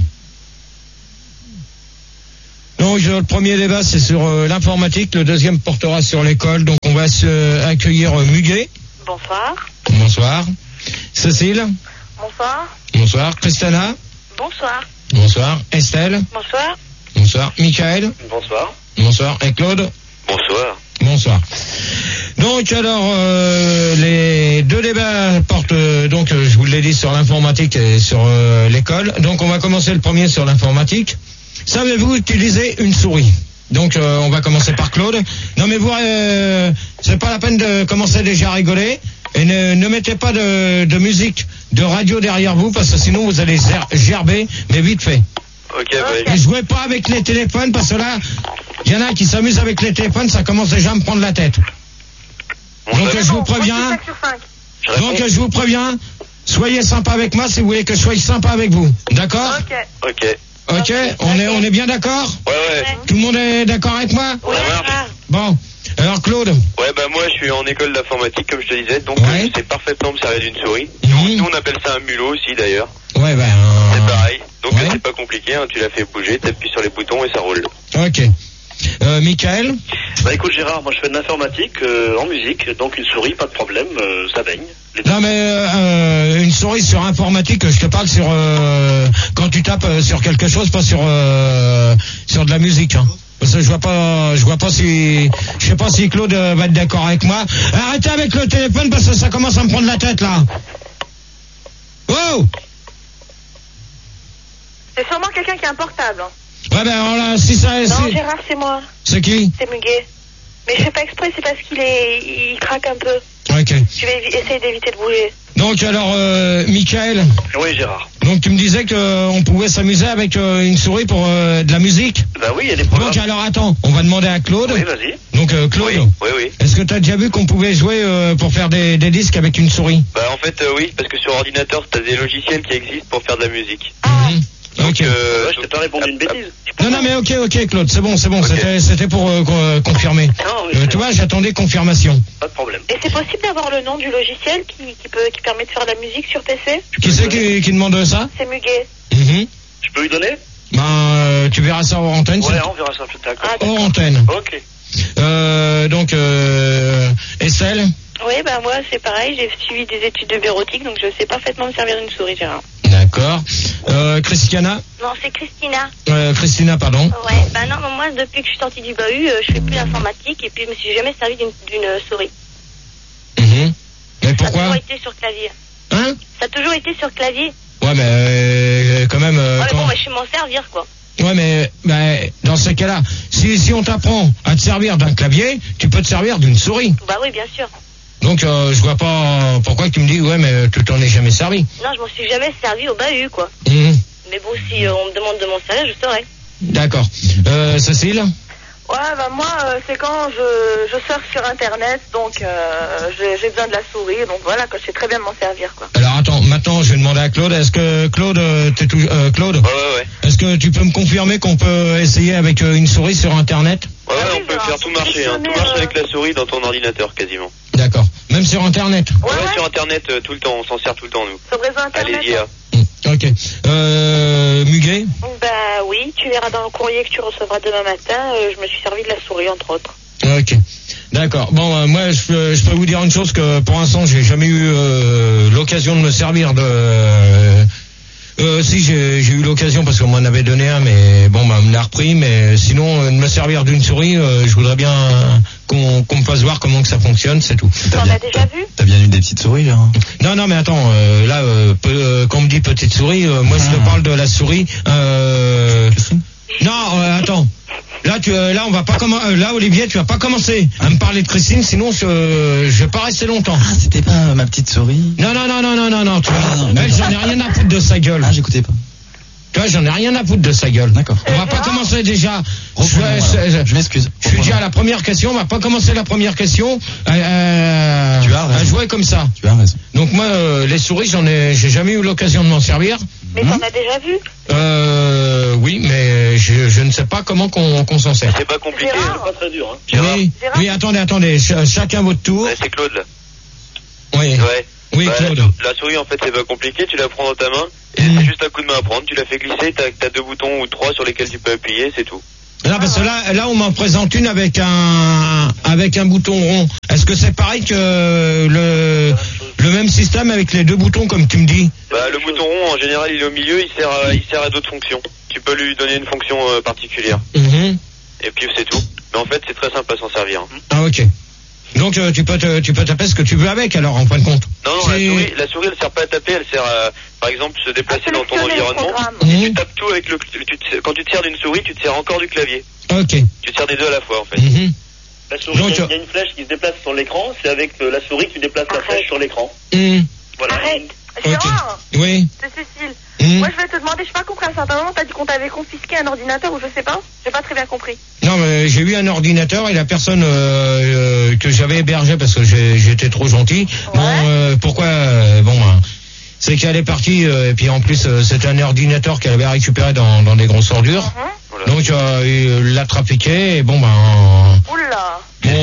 le premier débat c'est sur l'informatique, le deuxième portera sur l'école. Donc on va accueillir Muguet. Bonsoir. Bonsoir. Cécile. Bonsoir. Bonsoir. Christina. Bonsoir. Bonsoir. Estelle. Bonsoir. Bonsoir. Michael. Bonsoir. Bonsoir. Et Claude. Bonsoir. Bonsoir. Donc alors les deux débats portent je vous l'ai dit sur l'informatique et sur l'école. Donc on va commencer le premier sur l'informatique. Savez-vous utiliser une souris? Donc on va commencer par Claude. Non mais vous c'est pas la peine de commencer déjà à rigoler et ne mettez pas de musique de radio derrière vous parce que sinon vous allez gerber mais vite fait. Ok. Et jouez pas avec les téléphones parce que là il y en a qui s'amusent avec les téléphones, ça commence déjà à me prendre la tête. Donc je vous préviens. Donc je vous préviens. Soyez sympa avec moi si vous voulez que je sois sympa avec vous. D'accord? Ok, on est bien d'accord? Ouais. Tout le monde est d'accord avec moi? Ouais. Bon, alors Claude? Ouais, bah moi je suis en école d'informatique comme je te disais, donc je sais parfaitement me servir d'une souris. Nous on appelle ça un mulot aussi d'ailleurs. Ouais, c'est pareil, donc c'est pas compliqué, hein, tu la fais bouger, t'appuies sur les boutons et ça roule. Ok. Michael? Bah écoute Gérard, moi je fais de l'informatique en musique, donc une souris, pas de problème, ça baigne. Non mais une souris sur informatique, je te parle sur quand tu tapes sur quelque chose, pas sur de la musique. Hein. Parce que je vois pas si, je sais pas si Claude va être d'accord avec moi. Arrêtez avec le téléphone parce que ça commence à me prendre la tête là. Wow! C'est sûrement quelqu'un qui a un portable. Ouais ben alors là, si ça... Non Gérard, c'est moi. C'est qui? C'est Muguet. Mais je fais pas exprès, c'est parce il craque un peu. Ok. Je vais essayer d'éviter de bouger. Donc alors, Michael? Oui Gérard. Donc tu me disais qu'on pouvait s'amuser avec une souris pour de la musique? Bah oui, il y a des programmes. Donc alors attends, on va demander à Claude. Oui, vas-y. Donc Claude, oui. Est-ce que tu as déjà vu qu'on pouvait jouer pour faire des disques avec une souris? Bah en fait oui, parce que sur ordinateur t'as des logiciels qui existent pour faire de la musique. Ok. Je t'ai pas répondu une bêtise. Non mais ok Claude, c'est bon, okay. C'était pour confirmer. Tu vois, j'attendais confirmation. Pas de problème. Et c'est possible d'avoir le nom du logiciel qui permet de faire de la musique sur PC? Qui c'est qui demande ça? C'est Muguet. Je peux lui donner? Ben tu verras ça hors antenne. Ouais, on verra ça tout à l'heure. Hors antenne. Ok. Donc Estelle? Oui, bah moi c'est pareil, j'ai suivi des études de bureautique, donc je sais parfaitement me servir d'une souris, Gérard. D'accord. Christiana? Non, c'est Christina. Christina, pardon. Ouais, bah non, moi depuis que je suis sortie du bahut, je fais plus d'informatique et puis je me suis jamais servi d'une souris. Mais pourquoi? Ça a toujours été sur clavier. Hein? Ça a toujours été sur clavier. Ouais, mais quand même... ouais, mais bon, je sais m'en servir, quoi. Ouais, mais dans ces cas-là, si on t'apprend à te servir d'un clavier, tu peux te servir d'une souris. Bah oui, bien sûr. Donc je vois pas pourquoi tu me dis ouais mais tu t'en es jamais servi. Non, je m'en suis jamais servi au bahut quoi. Mais bon, si on me demande de m'en servir, je saurais. D'accord. Cécile? Ouais, bah moi c'est quand je surfe sur internet, donc j'ai besoin de la souris, donc voilà, que je sais très bien m'en servir quoi. Alors attends, maintenant je vais demander à Claude, est-ce que Claude Claude? Ouais. Est-ce que tu peux me confirmer qu'on peut essayer avec une souris sur internet? Ouais, on peut faire tout marcher, hein. Tout marche avec la souris dans ton ordinateur quasiment. D'accord. Même sur internet? Ouais, sur internet tout le temps, on s'en sert tout le temps nous. Sur réseau internet. Allez-y. Ok. Muguet? Bah oui, tu verras dans le courrier que tu recevras demain matin, je me suis servi de la souris entre autres. Ok. D'accord. Bon, moi je peux vous dire une chose que pour l'instant j'ai jamais eu l'occasion de me servir de... si j'ai eu l'occasion parce qu'on m'en avait donné un, mais bon, on me l'a repris. Mais sinon, de me servir d'une souris, je voudrais bien qu'on me fasse voir comment que ça fonctionne, c'est tout. T'en as déjà vu? T'as bien eu des petites souris là? Non, mais attends, là, quand on me dit petite souris, moi je te parle de la souris. Non, attends. Là, on va pas là, Olivier, tu vas pas commencer à me parler de Christine, sinon je vais pas rester longtemps. Ah, c'était pas ma petite souris? Non. Tu vois, elle, j'en ai rien à foutre de sa gueule. Ah, j'écoutais pas. Tu vois, j'en ai rien à foutre de sa gueule. D'accord. On va pas commencer déjà. Je m'excuse. Je suis déjà à la première question. On va pas commencer la première question à jouer comme ça. Tu as raison. Donc moi, les souris, j'ai jamais eu l'occasion de m'en servir. Mais t'en as déjà vu? Oui, mais je ne sais pas comment qu'on s'en sert. C'est pas compliqué. C'est pas très dur, hein. Oui, attendez. Chacun votre tour. C'est Claude, là. Oui. Ouais. Oui, Claude. La souris, en fait, c'est pas compliqué. Tu la prends dans ta main. Et c'est juste un coup de main à prendre. Tu la fais glisser. T'as 2 boutons ou 3 sur lesquels tu peux appuyer. C'est tout. Non, parce que là, on m'en présente une avec un bouton rond. Est-ce que c'est pareil que le même système avec les 2 boutons comme tu me dis? Le bouton rond, en général, il est au milieu. Il sert à d'autres fonctions. Tu peux lui donner une fonction particulière. Et puis c'est tout. Mais en fait, c'est très simple à s'en servir. Ah, ok. Donc tu peux taper ce que tu veux avec alors en fin de compte. Non, la souris elle sert pas à taper, elle sert à, par exemple, se déplacer dans ton environnement. Et tu tapes tout avec quand tu te sers d'une souris, tu te sers encore du clavier. Ok. Tu te sers des 2 à la fois en fait. La souris, il y a une flèche qui se déplace sur l'écran, c'est avec la souris que tu déplaces la flèche sur l'écran. Voilà. Arrête. Gérard. Oui. C'est Cécile. Moi, je vais te demander, je n'ai pas compris à un certain moment, t'as dit qu'on t'avait confisqué un ordinateur ou je sais pas. J'ai pas très bien compris. Non, mais j'ai eu un ordinateur et la personne que j'avais hébergée parce que j'étais trop gentil. Bon, pourquoi c'est qu'elle est partie et puis en plus c'était un ordinateur qu'elle avait récupéré dans des grosses ordures. Donc il l'a trafiqué et Oula.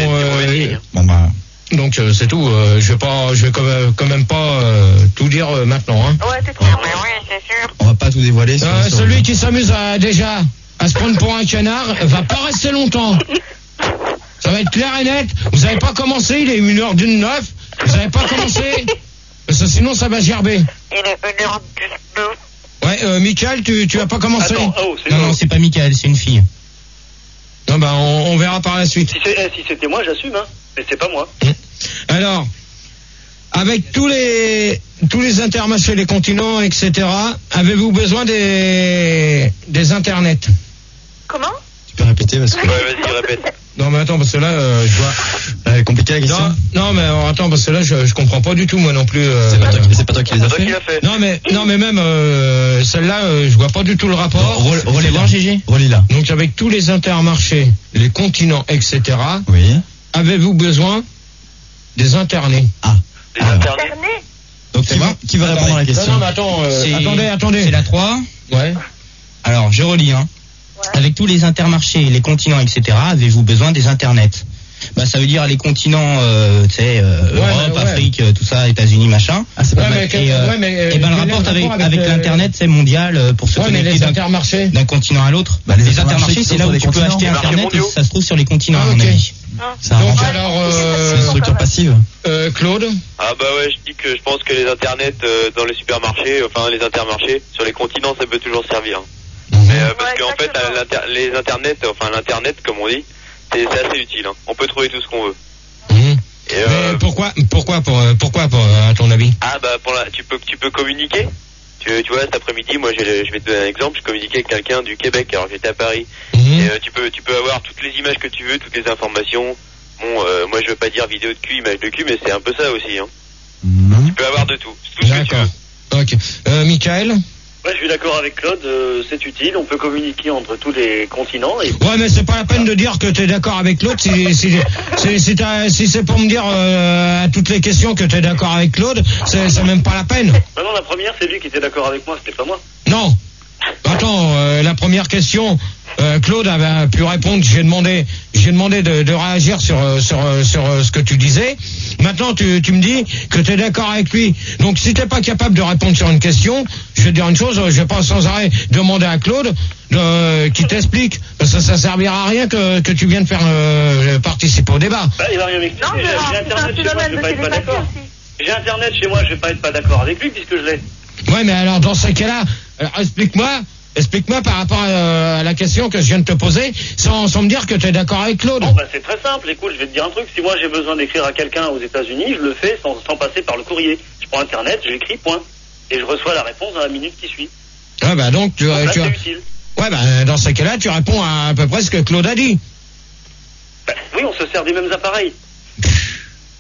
Donc c'est tout. Je vais quand même pas tout dire maintenant. Hein. Ouais, c'est trop. Mais oui, c'est sûr. On va pas tout dévoiler. Celui qui s'amuse déjà à se prendre pour un canard va pas rester longtemps. Ça va être clair et net. Vous avez pas commencé. Il est 1h09. Vous avez pas commencé. Parce que sinon ça va gerber. Il est 1h19. Ouais, Michael, tu as pas commencé. Attends, Non, c'est pas Michael, c'est une fille. Non, on verra par la suite. Si c'était moi, j'assume, hein. Mais c'est pas moi. Alors, avec tous les intermarchés, les continents, etc., avez-vous besoin des internets? Comment? Tu peux répéter parce que... Ouais, vas-y, répète. Non, mais attends, parce que là, je vois... compliqué la question. Non, mais attends, parce que là, je comprends pas du tout, moi non plus. C'est pas toi qui les as fait. Non, mais même celle-là, je vois pas du tout le rapport. Relais voir, GG. Relis-la. Donc, avec tous les intermarchés, les continents, etc., oui. Avez-vous besoin des internets? Des internets? Donc, qui va répondre à la question? Non, mais attends, attendez. C'est la 3. Ouais. Alors, je relis, hein. Ouais. Avec tous les intermarchés, les continents, etc., avez-vous besoin des internets? Ça veut dire les continents, Europe, Afrique, tout ça, États-Unis, machin. Ah, c'est pas mal. Le rapport avec l'internet, c'est mondial pour se connecter d'un continent à l'autre. Les intermarchés, c'est là où tu peux acheter internet et ça se trouve sur les continents, à mon avis. C'est une structure passive. Claude? Ah je pense que les internets dans les supermarchés, enfin les intermarchés, sur les continents, ça peut toujours servir. Mais parce qu'en fait, les internets, enfin l'internet, comme on dit, c'est assez utile. Hein. On peut trouver tout ce qu'on veut. Et pourquoi à ton avis? Tu peux communiquer. Tu vois, cet après-midi, moi, je vais te donner un exemple. Je communiquais avec quelqu'un du Québec, alors j'étais à Paris. Et tu peux avoir toutes les images que tu veux, toutes les informations. Moi, je veux pas dire vidéo de cul, image de cul, mais c'est un peu ça aussi. Hein. Tu peux avoir de tout. C'est tout ce que tu veux. Ok. Michael? Ouais, je suis d'accord avec Claude, c'est utile, on peut communiquer entre tous les continents. Ouais, mais c'est pas la peine de dire que t'es d'accord avec Claude si c'est pour me dire à toutes les questions que t'es d'accord avec Claude, c'est même pas la peine. Non, la première, c'est lui qui était d'accord avec moi, c'était pas moi. Non. Attends, la première question, Claude avait pu répondre. J'ai demandé de réagir sur ce que tu disais. Maintenant, tu me dis que tu es d'accord avec lui. Donc, si t'es pas capable de répondre sur une question, je vais te dire une chose. Je vais pas sans arrêt demander à Claude qui t'explique. Parce que ça servira à rien que tu viennes faire participer au débat. Il va rien m'expliquer. J'ai Internet chez moi, je vais pas être pas d'accord. J'ai Internet chez moi, je vais pas être pas d'accord avec lui puisque je l'ai. Ouais, mais alors dans ce cas-là, explique-moi par rapport à la question que je viens de te poser, sans me dire que tu es d'accord avec Claude. Bon, c'est très simple. Écoute, je vais te dire un truc. Si moi j'ai besoin d'écrire à quelqu'un aux États-Unis, je le fais sans passer par le courrier. Je prends Internet, j'écris, point. Et je reçois la réponse dans la minute qui suit. Ah donc tu c'est utile. Ouais, dans ce cas-là, tu réponds à peu près ce que Claude a dit. Oui, on se sert des mêmes appareils.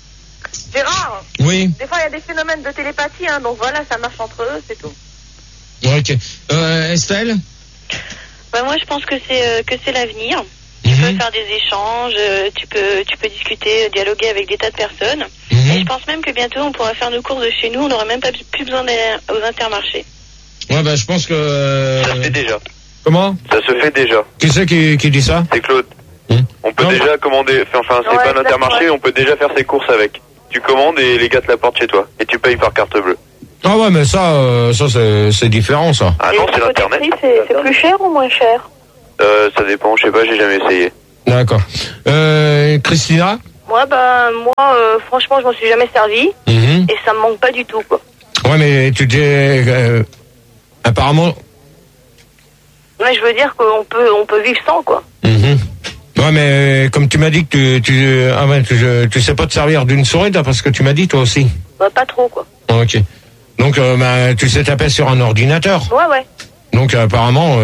Gérard. Oui. Des fois, il y a des phénomènes de télépathie, hein, donc voilà, ça marche entre eux, c'est tout. Ok. Estelle? Bah moi, je pense que c'est l'avenir. Tu peux faire des échanges, tu peux discuter, dialoguer avec des tas de personnes. Et je pense même que bientôt, on pourra faire nos courses de chez nous. On n'aura même pas plus besoin d'aller aux intermarchés. Ouais, bah je pense que... Ça se fait déjà. Comment? Ça se fait déjà. Qui c'est qui dit ça? C'est Claude. On peut déjà commander, enfin c'est pas un intermarché, on peut déjà faire ses courses avec. Tu commandes et les gars te l'apportent chez toi. Et tu payes par carte bleue. Ah ouais, mais ça c'est différent, ça. Ah non, c'est l'internet. C'est plus cher ou moins cher? Ça dépend, je sais pas, j'ai jamais essayé. D'accord. Christina? Moi, franchement, je m'en suis jamais servi. Et ça me manque pas du tout, quoi. Ouais, mais tu dis... apparemment... Mais je veux dire qu'on peut vivre sans, quoi. Ouais, mais comme tu m'as dit que tu sais pas te servir d'une souris, d'après ce que tu m'as dit, toi aussi. Bah, pas trop, quoi. Ok. Donc, tu sais taper sur un ordinateur. Ouais. Donc, apparemment,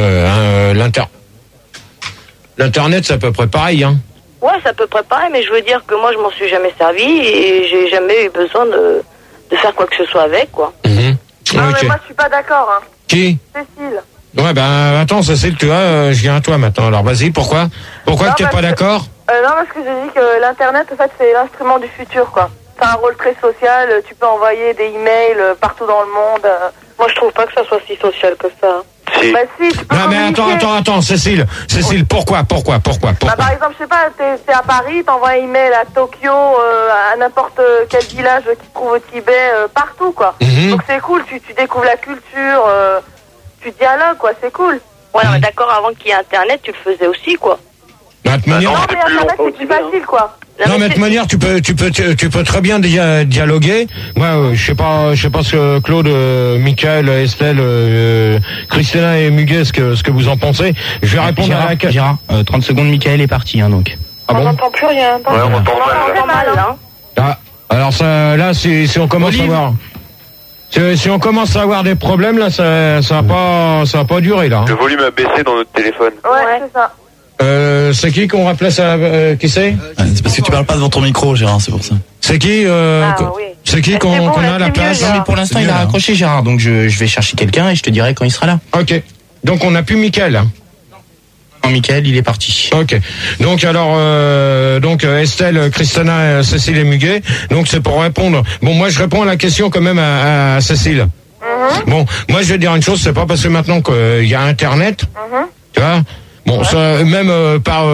l'Internet, c'est à peu près pareil, hein. Ouais, c'est à peu près pareil, mais je veux dire que moi, je m'en suis jamais servi et j'ai jamais eu besoin de faire quoi que ce soit avec, quoi. Non, mais moi, je suis pas d'accord, hein. Qui? Cécile. Ouais, ben, attends, Cécile, tu vois, je viens à toi maintenant. Alors, vas-y, pourquoi que t'es pas d'accord? Non, parce que je dis que l'Internet, en fait, c'est l'instrument du futur, quoi. C'est un rôle très social, tu peux envoyer des emails partout dans le monde. Moi, je trouve pas que ça soit si social que ça. Si. Bah si, tu peux Non, mais attends, Cécile, pourquoi? Bah, par exemple, je sais pas, t'es à Paris, t'envoies un email à Tokyo, à n'importe quel village qui se trouve au Tibet, partout, quoi. Donc c'est cool, tu découvres la culture, tu dialogues, quoi, c'est cool. Ouais, mais d'accord, avant qu'il y ait Internet, tu le faisais aussi, quoi. Non, mais Internet, c'est plus facile, quoi. Non, mais de toute manière, tu peux très bien dialoguer. Moi, je sais pas ce que Claude, Michael, Estelle, Christina et Muguet, ce que vous en pensez. Je vais répondre à la... Gérard, 30 secondes, Michael est parti, hein, donc. Ah bon? On n'entend plus rien. Ouais, on entend mal, hein. Ah, alors ça, là, si on commence à voir... Si on commence à avoir des problèmes, là, ça va pas durer, là. Hein. Le volume a baissé dans notre téléphone. Ouais, c'est ça. C'est qui qu'on rappelait ça? Qui c'est? C'est parce que tu parles pas devant ton micro, Gérard, c'est pour ça. C'est qui C'est qui qu'on a à la place? Non, mais pour l'instant, il a raccroché, Gérard, donc je vais chercher quelqu'un et je te dirai quand il sera là. Ok. Donc on n'a plus Mickaël. Hein. Non, Mickaël, il est parti. Ok. Donc alors, Estelle, Christina, Cécile et Muguet. Donc c'est pour répondre. Bon, moi je réponds à la question quand même à Cécile. Bon, moi je vais dire une chose, c'est pas parce que maintenant qu'il y a Internet, tu vois. Bon, ça, même par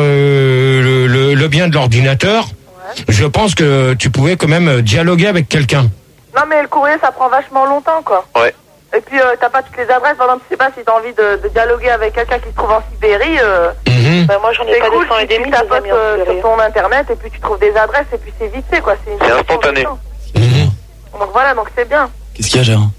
le bien de l'ordinateur, je pense que tu pouvais quand même dialoguer avec quelqu'un. Non, mais le courrier, ça prend vachement longtemps, quoi. Ouais. Et puis, t'as pas toutes les adresses. Par exemple, je sais pas si t'as envie de dialoguer avec quelqu'un qui se trouve en Sibérie. Bah, moi, j'en ai pas cool, des 100 et des 1000. Tu tapotes sur ton Internet et puis tu trouves des adresses et puis c'est vite fait, quoi. C'est instantané. Donc voilà, donc c'est bien. Qu'est-ce qu'il y a, Gérard?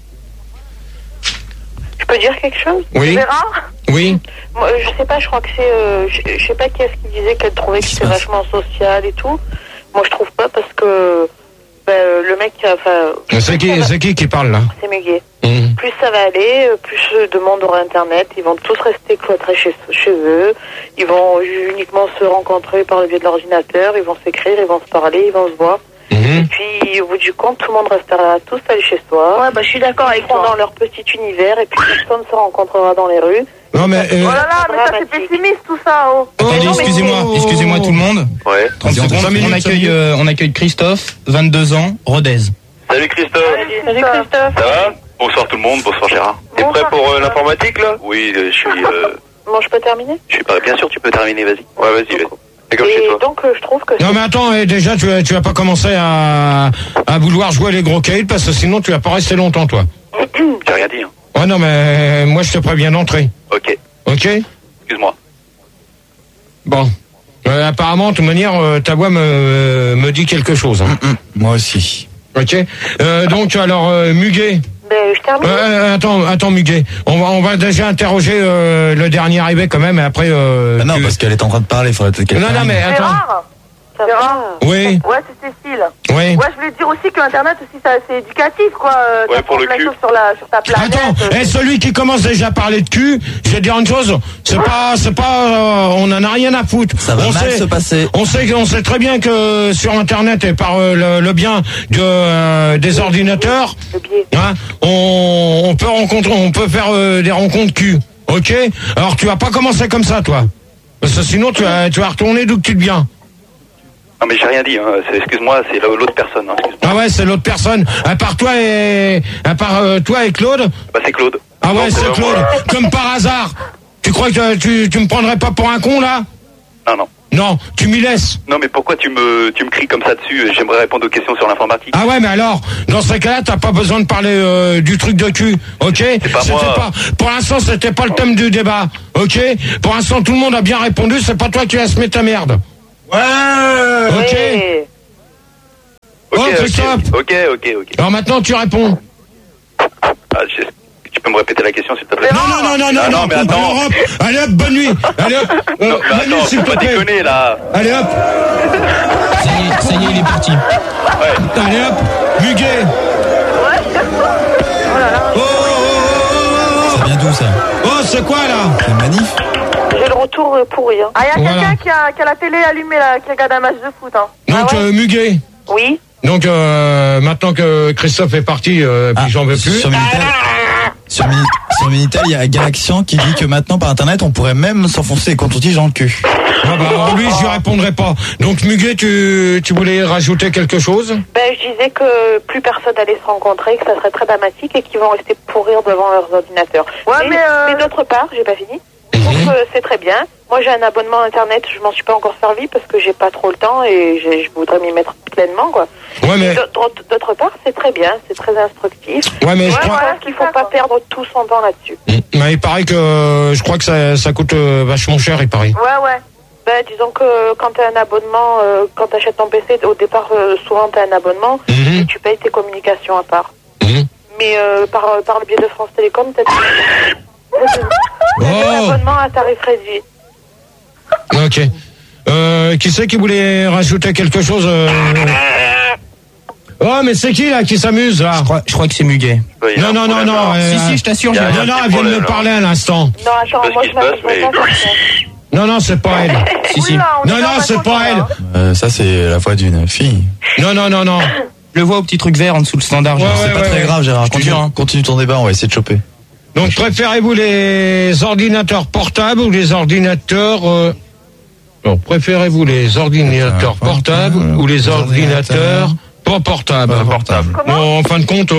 Je peux dire quelque chose? Oui. Oui. Moi, je sais pas, je crois que c'est... je sais pas qui est-ce qui disait qu'elle trouvait que c'était vachement social et tout. Moi, je trouve pas parce que... le mec... C'est qui parle, là? C'est Muguet. Plus ça va aller, plus de monde aura Internet. Ils vont tous rester cloîtrés chez eux. Ils vont uniquement se rencontrer par le biais de l'ordinateur. Ils vont s'écrire, ils vont se parler, ils vont se voir. Et puis, au bout du compte, tout le monde restera tous seul chez soi. Ouais, bah, je suis d'accord avec toi. Dans leur petit univers, et puis personne se rencontrera dans les rues. Non, mais... Oh là là, mais ça, c'est pessimiste, tout ça, oh. Attendez, excusez-moi tout le monde. Ouais. 30 secondes, on accueille Christophe, 22 ans, Rodez. Salut Christophe. Salut Christophe. Ça va? Bonsoir tout le monde, bonsoir Gérard. T'es prêt pour l'informatique, là? Oui, je suis... Bon, je peux terminer? Je suis pas... Bien sûr, tu peux terminer, vas-y. Ouais, vas-y. C'est comme chez toi. Donc, je trouve que... Non, mais attends, déjà, tu vas pas commencer à vouloir jouer les gros caïds, parce que sinon, tu vas pas rester longtemps, toi. J'ai rien dit, hein. Ouais, non, mais moi, je te préviens d'entrer. Ok. Ok? Excuse-moi. Bon. Apparemment, de toute manière, ta voix me dit quelque chose. Hein. Moi aussi. Ok. Donc, alors, Muguet. Je termine. Attends, Muguet. On va déjà interroger le dernier arrivé quand même, et après... non, parce qu'elle est en train de parler, il faudrait peut-être qu'elle... Non, mais attends. Gérard. Oui. Ouais, c'est Cécile. Oui. Ouais, je voulais te dire aussi aussi que Internet aussi, c'est éducatif, quoi. Ouais, pour le cul. Sur ta planète. Attends, celui qui commence déjà à parler de cul, je vais te dire une chose, on en a rien à foutre. Ça va mal se passer. On sait très bien que sur Internet et par le bien des ordinateurs, hein, on peut faire des rencontres cul. Ok? Alors tu vas pas commencer comme ça, toi. Parce que sinon tu vas retourner d'où tu viens. Non mais j'ai rien dit, hein. Excuse-moi, c'est l'autre personne. Hein. Ah ouais, c'est l'autre personne. À part toi et Claude. Bah c'est Claude. Ah ouais, c'est Claude. Comme par hasard. Tu crois que tu me prendrais pas pour un con là? Non. Non, tu m'y laisses. Non mais pourquoi tu me cries comme ça dessus? J'aimerais répondre aux questions sur l'informatique. Ah ouais, mais alors, dans ce cas-là, t'as pas besoin de parler du truc de cul, ok? C'est pas moi. Pour l'instant, c'était pas le thème du débat, ok? Pour l'instant, tout le monde a bien répondu. C'est pas toi qui vas se mettre ta merde. Ouais. Ok. Oh, Christophe. Ok. Alors maintenant, tu réponds. Tu peux me répéter la question, s'il te plaît? Non, mais attends. Allez hop, bonne nuit. Allez hop. Bonne nuit, s'il te plaît. Déconner, là. Allez hop. Ça y est, il est parti. Ouais. Allez hop, Muguet. Ça vient d'où, ça? Oh, c'est quoi, là? C'est manif. J'ai le retour pourri. Hein. Ah, il y a quelqu'un qui a la télé allumée, là, qui regarde un match de foot. Hein. Donc, Muguet. Oui. Donc, maintenant que Christophe est parti, puis j'en veux plus. Sur Minitel, il y a Galaxian qui dit que maintenant, par Internet, on pourrait même s'enfoncer les coton-tiges dans le cul. Ah bah, lui, je lui répondrai pas. Donc, Muguet, tu voulais rajouter quelque chose? Je disais que plus personne allait se rencontrer, que ça serait très dramatique et qu'ils vont rester pourrir devant leurs ordinateurs. Ouais, mais d'autre part, j'ai pas fini. Donc c'est très bien. Moi j'ai un abonnement internet, je m'en suis pas encore servi parce que j'ai pas trop le temps et je voudrais m'y mettre pleinement, quoi. Ouais, mais d'autre part, c'est très bien, c'est très instructif. Ouais, mais je crois qu'il faut pas perdre tout son temps là-dessus. Mais il paraît que je crois que ça coûte vachement cher, il paraît. Ouais. Disons que quand tu as un abonnement, quand tu achètes ton PC, au départ, souvent tu as un abonnement et tu payes tes communications à part. Mais par le biais de France Télécom, tu as un abonnement à tarif réduit. Ok. Qui c'est qui voulait rajouter quelque chose Oh, mais c'est qui là qui s'amuse là? Je crois que c'est Muguet. Non. Si, je t'assure. Non, elle vient de me parler à l'instant. Non, attends, moi je m'appelle pas. Non, c'est pas elle. Si. Non, c'est pas elle. Ça, c'est la voix d'une fille. Non. Je le vois au petit truc vert en dessous le standard. C'est pas très grave, Gérard. Continue ton débat, on va essayer de choper. Donc, préférez-vous les ordinateurs portables ou les ordinateurs... Non, préférez-vous les ordinateurs portables ou les ordinateurs pas portables? Bon, en fin de compte,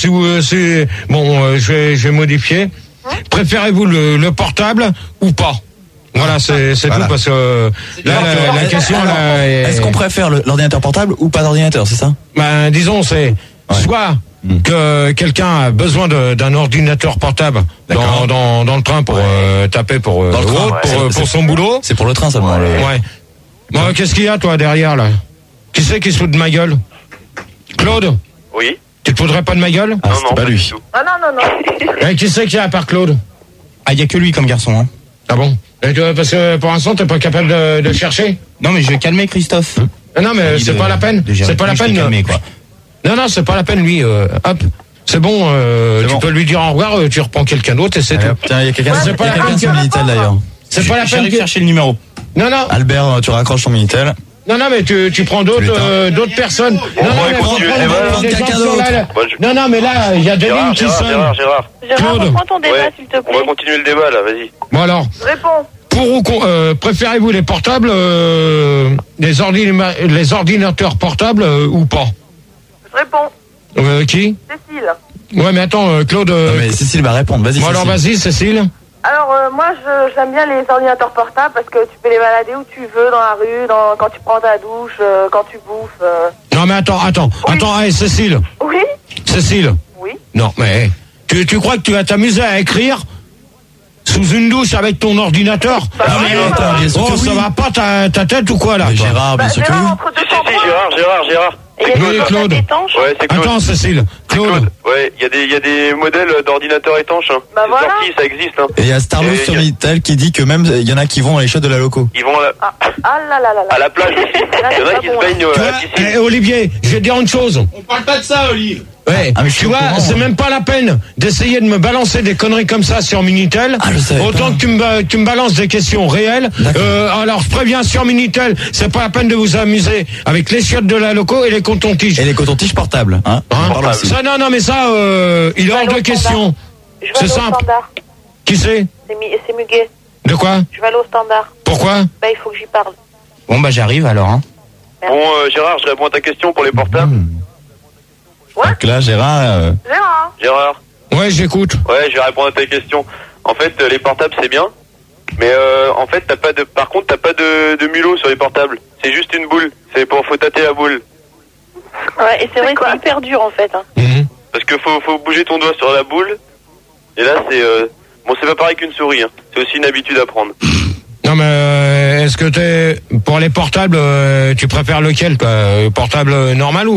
je vais modifier. Préférez-vous le portable ou pas? Voilà, c'est tout parce que la question là est-ce qu'on préfère l'ordinateur portable ou pas d'ordinateur, c'est ça? Ben disons c'est soit que quelqu'un a besoin d'un ordinateur portable dans le train pour taper pour son boulot. C'est pour le train seulement. Ouais. Bon, qu'est-ce qu'il y a toi derrière là? Qui c'est qui se fout de ma gueule? Claude? Oui. Tu te foutrais pas de ma gueule? Non, pas lui. Ah non. Et qui c'est qu'il y a à part Claude? Ah, il y a que lui comme garçon, hein. Ah bon? Parce que pour l'instant t'es pas capable de chercher? Non, mais je vais calmer Christophe. Non, mais c'est pas la peine. C'est pas la peine. Calmer, quoi. Non, c'est pas la peine, lui. Hop. C'est bon, tu peux lui dire au revoir, tu reprends quelqu'un d'autre et c'est tout. Tiens, il y a quelqu'un sur Minitel d'ailleurs. C'est pas la peine. J'arrive chercher le numéro. Non. Albert, tu raccroches ton Minitel. Non, mais tu prends d'autres personnes. Non, mais là, il y a des lignes qui sonnent. Gérard, reprends ton débat, s'il te plaît. On va continuer le débat, là, vas-y. Bon, alors. Réponds. Pour ou préférez-vous les portables, les ordinateurs portables ou pas? Je réponds. Qui? Cécile. Ouais, mais attends, Claude... Non, mais Cécile va répondre, vas-y. Bon, alors vas-y, Cécile. Alors, moi, j'aime bien les ordinateurs portables parce que tu peux les balader où tu veux, dans la rue, quand tu prends ta douche, quand tu bouffes. Non, mais attends, hey, Cécile. Oui. Cécile. Oui. Non, mais tu crois que tu vas t'amuser à écrire sous une douche avec ton ordinateur? Ça va pas ta tête ou quoi là? Gérard, bien sûr que oui. Si, Gérard. Oui, Claude. Ouais, c'est Claude. Attends, Cécile. Claude. Ouais, il y a des modèles d'ordinateurs étanches. Hein. Bah voilà. Sorti, ça existe. Hein. Et il y a Starlow sur Minitel qui dit que même il y en a qui vont à les shots de la loco. Ils vont à la plage aussi. Il y en a qui se baignent à la piscine. Olivier, je vais te dire une chose. On parle pas de ça, Olivier. Ouais, tu vois, c'est même pas la peine d'essayer de me balancer des conneries comme ça sur Minitel. Autant que tu me balances des questions réelles. Alors je préviens sur Minitel, c'est pas la peine de vous amuser avec les chiottes de la loco et les cotons-tiges. Et les cotons-tiges portables, hein. Ça, non, mais ça, il est hors de question. C'est simple. Qui c'est? C'est Muguet. De quoi? Je vais aller au standard. Pourquoi? Bah, il faut que j'y parle. Bon, bah, j'arrive alors, hein. Bon, Gérard, je réponds à ta question pour les portables. Ouais. Donc là, Gérard. Gérard. Ouais, j'écoute. Ouais, je vais répondre à ta question. En fait, les portables, c'est bien. Mais en fait, par contre, t'as pas de mulot sur les portables. C'est juste une boule. Faut tâter la boule. Ouais, et c'est vrai que c'est hyper dur, en fait. Hein. Parce que faut bouger ton doigt sur la boule. Et là, c'est pas pareil qu'une souris. Hein. C'est aussi une habitude à prendre. Non, mais est-ce que pour les portables, tu préfères lequel, quoi? Portable normal ou